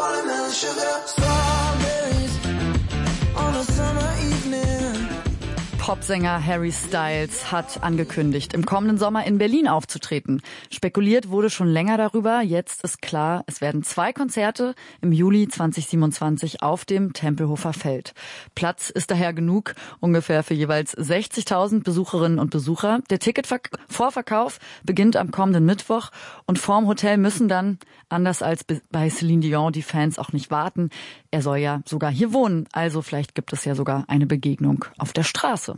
Popsänger Harry Styles hat angekündigt, im kommenden Sommer in Berlin aufzutreten. Spekuliert wurde schon länger darüber. Jetzt ist klar, es werden zwei Konzerte im Juli zweitausendsiebenundzwanzig auf dem Tempelhofer Feld. Platz ist daher genug, ungefähr für jeweils sechzigtausend Besucherinnen und Besucher. Der Ticketvorverkauf beginnt am kommenden Mittwoch und vorm Hotel müssen dann, anders als bei Céline Dion, die Fans auch nicht warten. Er soll ja sogar hier wohnen, also vielleicht gibt es ja sogar eine Begegnung auf der Straße.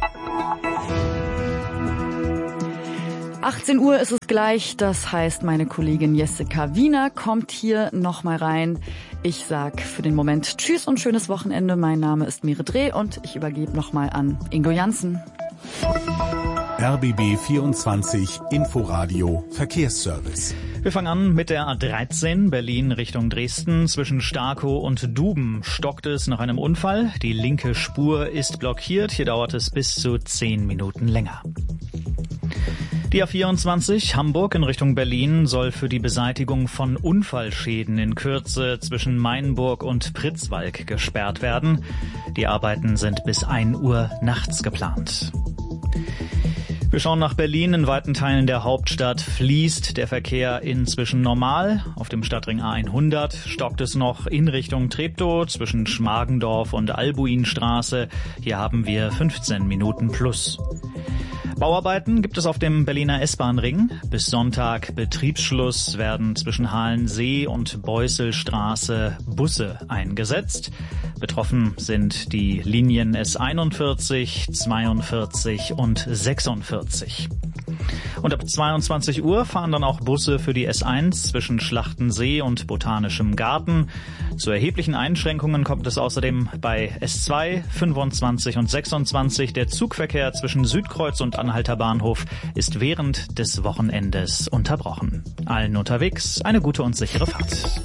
achtzehn Uhr ist es gleich, das heißt, meine Kollegin Jessica Wiener kommt hier nochmal rein. Ich sag für den Moment Tschüss und schönes Wochenende. Mein Name ist Mire Dreh und ich übergebe nochmal an Ingo Janssen. R B B vierundzwanzig Inforadio Verkehrsservice. Wir fangen an mit der A dreizehn Berlin Richtung Dresden. Zwischen Starkow und Duben stockt es nach einem Unfall. Die linke Spur ist blockiert. Hier dauert es bis zu zehn Minuten länger. Die A vierundzwanzig Hamburg in Richtung Berlin soll für die Beseitigung von Unfallschäden in Kürze zwischen Mainburg und Pritzwalk gesperrt werden. Die Arbeiten sind bis ein Uhr nachts geplant. Wir schauen nach Berlin. In weiten Teilen der Hauptstadt fließt der Verkehr inzwischen normal. Auf dem Stadtring A hundert stockt es noch in Richtung Treptow zwischen Schmargendorf und Albuinstraße. Hier haben wir fünfzehn Minuten plus. Bauarbeiten gibt es auf dem Berliner S-Bahn-Ring. Bis Sonntag Betriebsschluss werden zwischen Halensee und Beusselstraße Busse eingesetzt. Betroffen sind die Linien S einundvierzig, zweiundvierzig und sechsundvierzig. Und ab zweiundzwanzig Uhr fahren dann auch Busse für die S eins zwischen Schlachtensee und Botanischem Garten. Zu erheblichen Einschränkungen kommt es außerdem bei S zwei, fünfundzwanzig und sechsundzwanzig. Der Zugverkehr zwischen Südkreuz und Anhalter Bahnhof ist während des Wochenendes unterbrochen. Allen unterwegs eine gute und sichere Fahrt.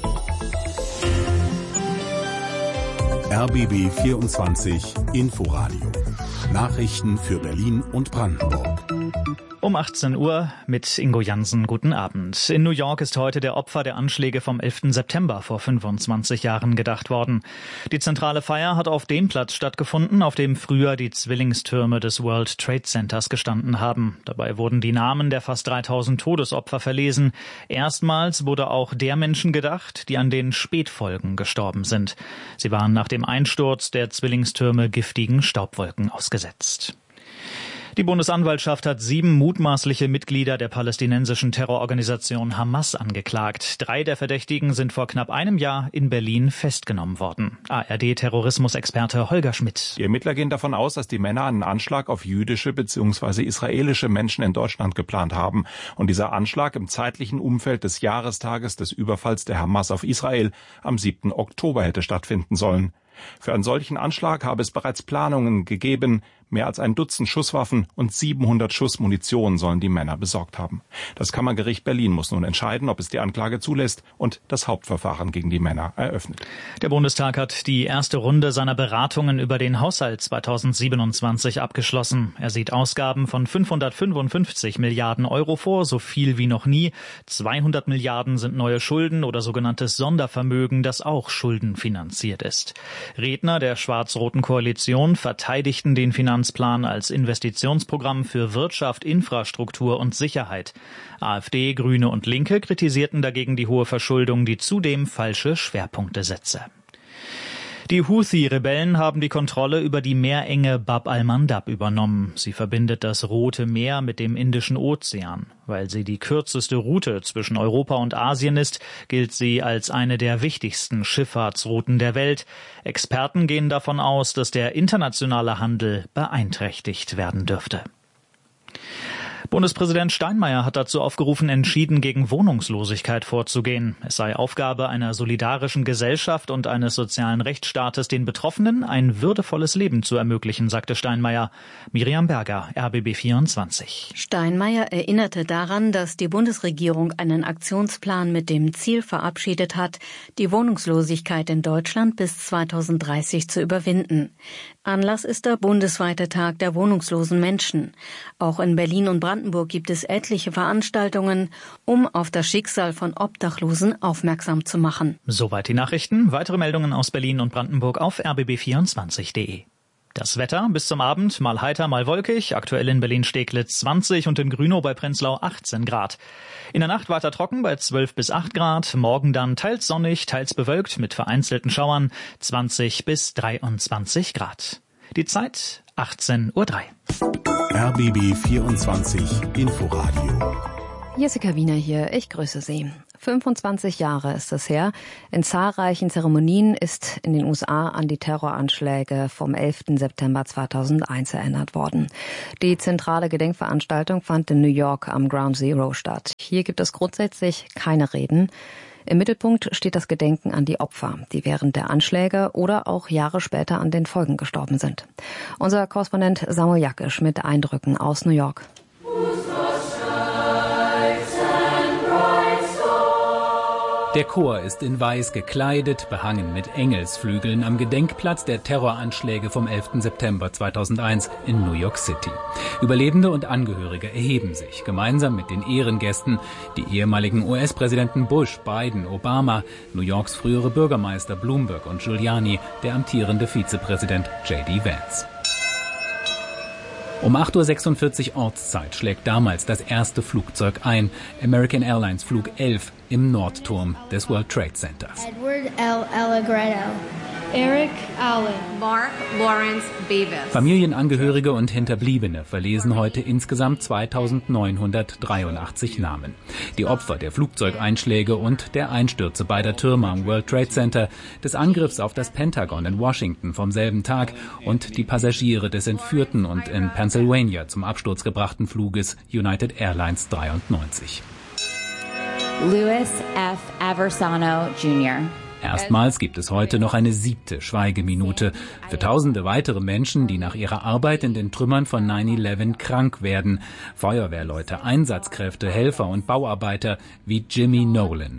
R B B vierundzwanzig Inforadio. Nachrichten für Berlin und Brandenburg. Um achtzehn Uhr mit Ingo Janssen. Guten Abend. In New York ist heute der Opfer der Anschläge vom elften September vor fünfundzwanzig Jahren gedacht worden. Die zentrale Feier hat auf dem Platz stattgefunden, auf dem früher die Zwillingstürme des World Trade Centers gestanden haben. Dabei wurden die Namen der fast dreitausend Todesopfer verlesen. Erstmals wurde auch der Menschen gedacht, die an den Spätfolgen gestorben sind. Sie waren nach dem Einsturz der Zwillingstürme giftigen Staubwolken ausgesetzt. Die Bundesanwaltschaft hat sieben mutmaßliche Mitglieder der palästinensischen Terrororganisation Hamas angeklagt. Drei der Verdächtigen sind vor knapp einem Jahr in Berlin festgenommen worden. A R D-Terrorismusexperte Holger Schmidt. Die Ermittler gehen davon aus, dass die Männer einen Anschlag auf jüdische bzw. israelische Menschen in Deutschland geplant haben. Und dieser Anschlag im zeitlichen Umfeld des Jahrestages des Überfalls der Hamas auf Israel am siebten Oktober hätte stattfinden sollen. Für einen solchen Anschlag habe es bereits Planungen gegeben. Mehr als ein Dutzend Schusswaffen und siebenhundert Schuss Munition sollen die Männer besorgt haben. Das Kammergericht Berlin muss nun entscheiden, ob es die Anklage zulässt und das Hauptverfahren gegen die Männer eröffnet. Der Bundestag hat die erste Runde seiner Beratungen über den Haushalt zweitausendsiebenundzwanzig abgeschlossen. Er sieht Ausgaben von fünfhundertfünfundfünfzig Milliarden Euro vor, so viel wie noch nie. zweihundert Milliarden sind neue Schulden oder sogenanntes Sondervermögen, das auch schuldenfinanziert ist. Redner der schwarz-roten Koalition verteidigten den Finanzplan als Investitionsprogramm für Wirtschaft, Infrastruktur und Sicherheit. AfD, Grüne und Linke kritisierten dagegen die hohe Verschuldung, die zudem falsche Schwerpunkte setze. Die Houthi-Rebellen haben die Kontrolle über die Meerenge Bab al-Mandab übernommen. Sie verbindet das Rote Meer mit dem Indischen Ozean. Weil sie die kürzeste Route zwischen Europa und Asien ist, gilt sie als eine der wichtigsten Schifffahrtsrouten der Welt. Experten gehen davon aus, dass der internationale Handel beeinträchtigt werden dürfte. Bundespräsident Steinmeier hat dazu aufgerufen, entschieden gegen Wohnungslosigkeit vorzugehen. Es sei Aufgabe einer solidarischen Gesellschaft und eines sozialen Rechtsstaates, den Betroffenen ein würdevolles Leben zu ermöglichen, sagte Steinmeier. Miriam Berger, R B B vierundzwanzig. Steinmeier erinnerte daran, dass die Bundesregierung einen Aktionsplan mit dem Ziel verabschiedet hat, die Wohnungslosigkeit in Deutschland bis zweitausenddreißig zu überwinden. Anlass ist der bundesweite Tag der wohnungslosen Menschen. Auch in Berlin und Brandenburg gibt es etliche Veranstaltungen, um auf das Schicksal von Obdachlosen aufmerksam zu machen. Soweit die Nachrichten. Weitere Meldungen aus Berlin und Brandenburg auf r b b vierundzwanzig punkt de. Das Wetter bis zum Abend mal heiter, mal wolkig. Aktuell in Berlin-Steglitz zwanzig und in Grünow bei Prenzlau achtzehn Grad. In der Nacht weiter trocken bei zwölf bis acht Grad. Morgen dann teils sonnig, teils bewölkt mit vereinzelten Schauern zwanzig bis dreiundzwanzig Grad. Die Zeit achtzehn Uhr drei. R B B vierundzwanzig Inforadio. Jessica Wiener hier, ich grüße Sie. fünfundzwanzig Jahre ist es her. In zahlreichen Zeremonien ist in den U S A an die Terroranschläge vom elften September zweitausendeins erinnert worden. Die zentrale Gedenkveranstaltung fand in New York am Ground Zero statt. Hier gibt es grundsätzlich keine Reden. Im Mittelpunkt steht das Gedenken an die Opfer, die während der Anschläge oder auch Jahre später an den Folgen gestorben sind. Unser Korrespondent Samuel Jakisch mit Eindrücken aus New York. Der Chor ist in Weiß gekleidet, behangen mit Engelsflügeln am Gedenkplatz der Terroranschläge vom elften September zweitausendeins in New York City. Überlebende und Angehörige erheben sich, gemeinsam mit den Ehrengästen, die ehemaligen U S-Präsidenten Bush, Biden, Obama, New Yorks frühere Bürgermeister Bloomberg und Giuliani, der amtierende Vizepräsident J D Vance. Um acht Uhr sechsundvierzig Ortszeit schlägt damals das erste Flugzeug ein, American Airlines Flug elf im Nordturm des World Trade Centers. Edward L. Allegretto. Eric Allen. Mark Lawrence Beavis. Familienangehörige und Hinterbliebene verlesen heute insgesamt zweitausendneunhundertdreiundachtzig Namen. Die Opfer der Flugzeugeinschläge und der Einstürze beider Türme am World Trade Center, des Angriffs auf das Pentagon in Washington vom selben Tag und die Passagiere des entführten und in Pennsylvania zum Absturz gebrachten Fluges United Airlines dreiundneunzig. Louis F. Aversano Junior Erstmals gibt es heute noch eine siebte Schweigeminute für tausende weitere Menschen, die nach ihrer Arbeit in den Trümmern von neun elf krank werden. Feuerwehrleute, Einsatzkräfte, Helfer und Bauarbeiter wie Jimmy Nolan.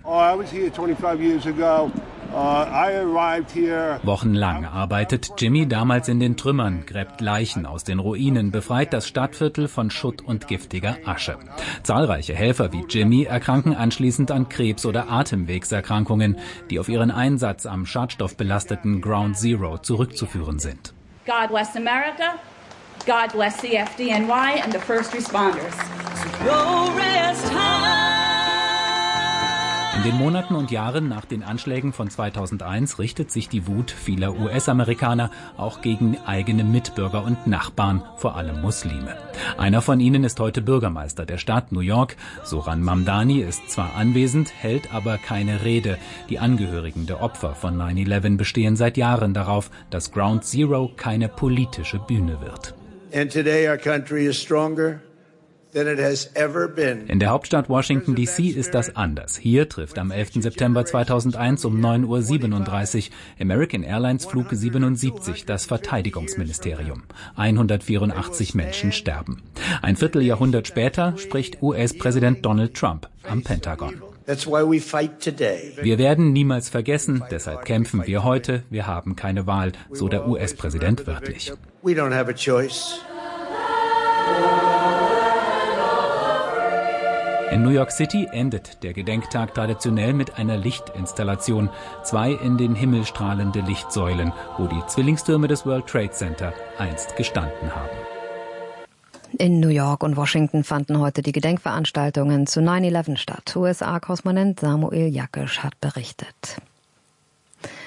Wochenlang arbeitet Jimmy damals in den Trümmern, gräbt Leichen aus den Ruinen, befreit das Stadtviertel von Schutt und giftiger Asche. Zahlreiche Helfer wie Jimmy erkranken anschließend an Krebs- oder Atemwegserkrankungen, die auf ihren Einsatz am schadstoffbelasteten Ground Zero zurückzuführen sind. God bless America. God bless the F D N Y and the first responders. Go rest high. In den Monaten und Jahren nach den Anschlägen von zweitausendeins richtet sich die Wut vieler U S-Amerikaner auch gegen eigene Mitbürger und Nachbarn, vor allem Muslime. Einer von ihnen ist heute Bürgermeister der Stadt New York. Zoran Mamdani ist zwar anwesend, hält aber keine Rede. Die Angehörigen der Opfer von neun elf bestehen seit Jahren darauf, dass Ground Zero keine politische Bühne wird. And today our country is stronger. In der Hauptstadt Washington D C ist das anders. Hier trifft am elften September zweitausendeins um neun Uhr siebenunddreißig American Airlines Flug siebenundsiebzig das Verteidigungsministerium. hundertvierundachtzig Menschen sterben. Ein Vierteljahrhundert später spricht U S-Präsident Donald Trump am Pentagon. Wir werden niemals vergessen, deshalb kämpfen wir heute. Wir haben keine Wahl, so der U S-Präsident wörtlich. In New York City endet der Gedenktag traditionell mit einer Lichtinstallation. Zwei in den Himmel strahlende Lichtsäulen, wo die Zwillingstürme des World Trade Center einst gestanden haben. In New York und Washington fanden heute die Gedenkveranstaltungen zu neun elf statt. U S A-Korrespondent Samuel Jakisch hat berichtet.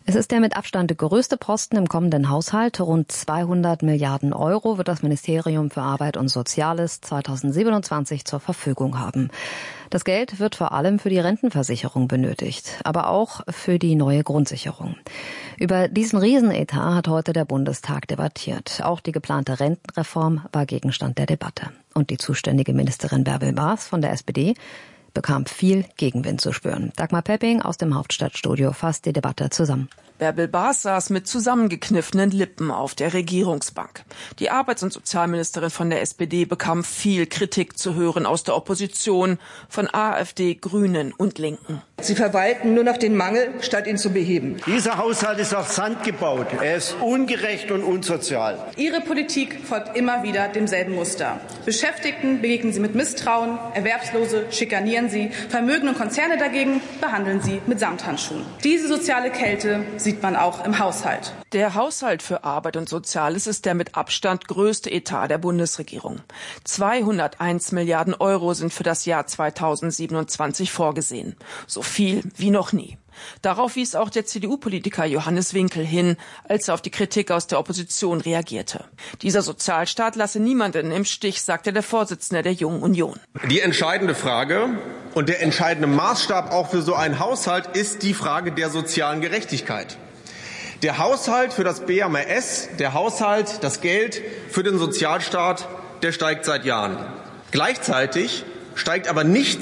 Es ist der mit Abstand größte Posten im kommenden Haushalt. Rund zweihundert Milliarden Euro wird das Ministerium für Arbeit und Soziales zweitausendsiebenundzwanzig zur Verfügung haben. Das Geld wird vor allem für die Rentenversicherung benötigt, aber auch für die neue Grundsicherung. Über diesen Riesenetat hat heute der Bundestag debattiert. Auch die geplante Rentenreform war Gegenstand der Debatte. Und die zuständige Ministerin Bärbel Baas von der S P D bekam viel Gegenwind zu spüren. Dagmar Pepping aus dem Hauptstadtstudio fasst die Debatte zusammen. Bärbel Baas saß mit zusammengekniffenen Lippen auf der Regierungsbank. Die Arbeits- und Sozialministerin von der S P D bekam viel Kritik zu hören aus der Opposition, von AfD, Grünen und Linken. Sie verwalten nur noch den Mangel, statt ihn zu beheben. Dieser Haushalt ist auf Sand gebaut. Er ist ungerecht und unsozial. Ihre Politik folgt immer wieder demselben Muster. Beschäftigten begegnen Sie mit Misstrauen, Erwerbslose schikanieren Sie, Vermögen und Konzerne dagegen behandeln Sie mit Samthandschuhen. Diese soziale Kälte sieht man auch im Haushalt. Der Haushalt für Arbeit und Soziales ist der mit Abstand größte Etat der Bundesregierung. zweihunderteins Milliarden Euro sind für das Jahr zweitausendsiebenundzwanzig vorgesehen. So viel wie noch nie. Darauf wies auch der C D U-Politiker Johannes Winkel hin, als er auf die Kritik aus der Opposition reagierte. Dieser Sozialstaat lasse niemanden im Stich, sagte der Vorsitzende der Jungen Union. Die entscheidende Frage und der entscheidende Maßstab auch für so einen Haushalt ist die Frage der sozialen Gerechtigkeit. Der Haushalt für das B A M S, der Haushalt, das Geld für den Sozialstaat, der steigt seit Jahren. Gleichzeitig steigt aber nicht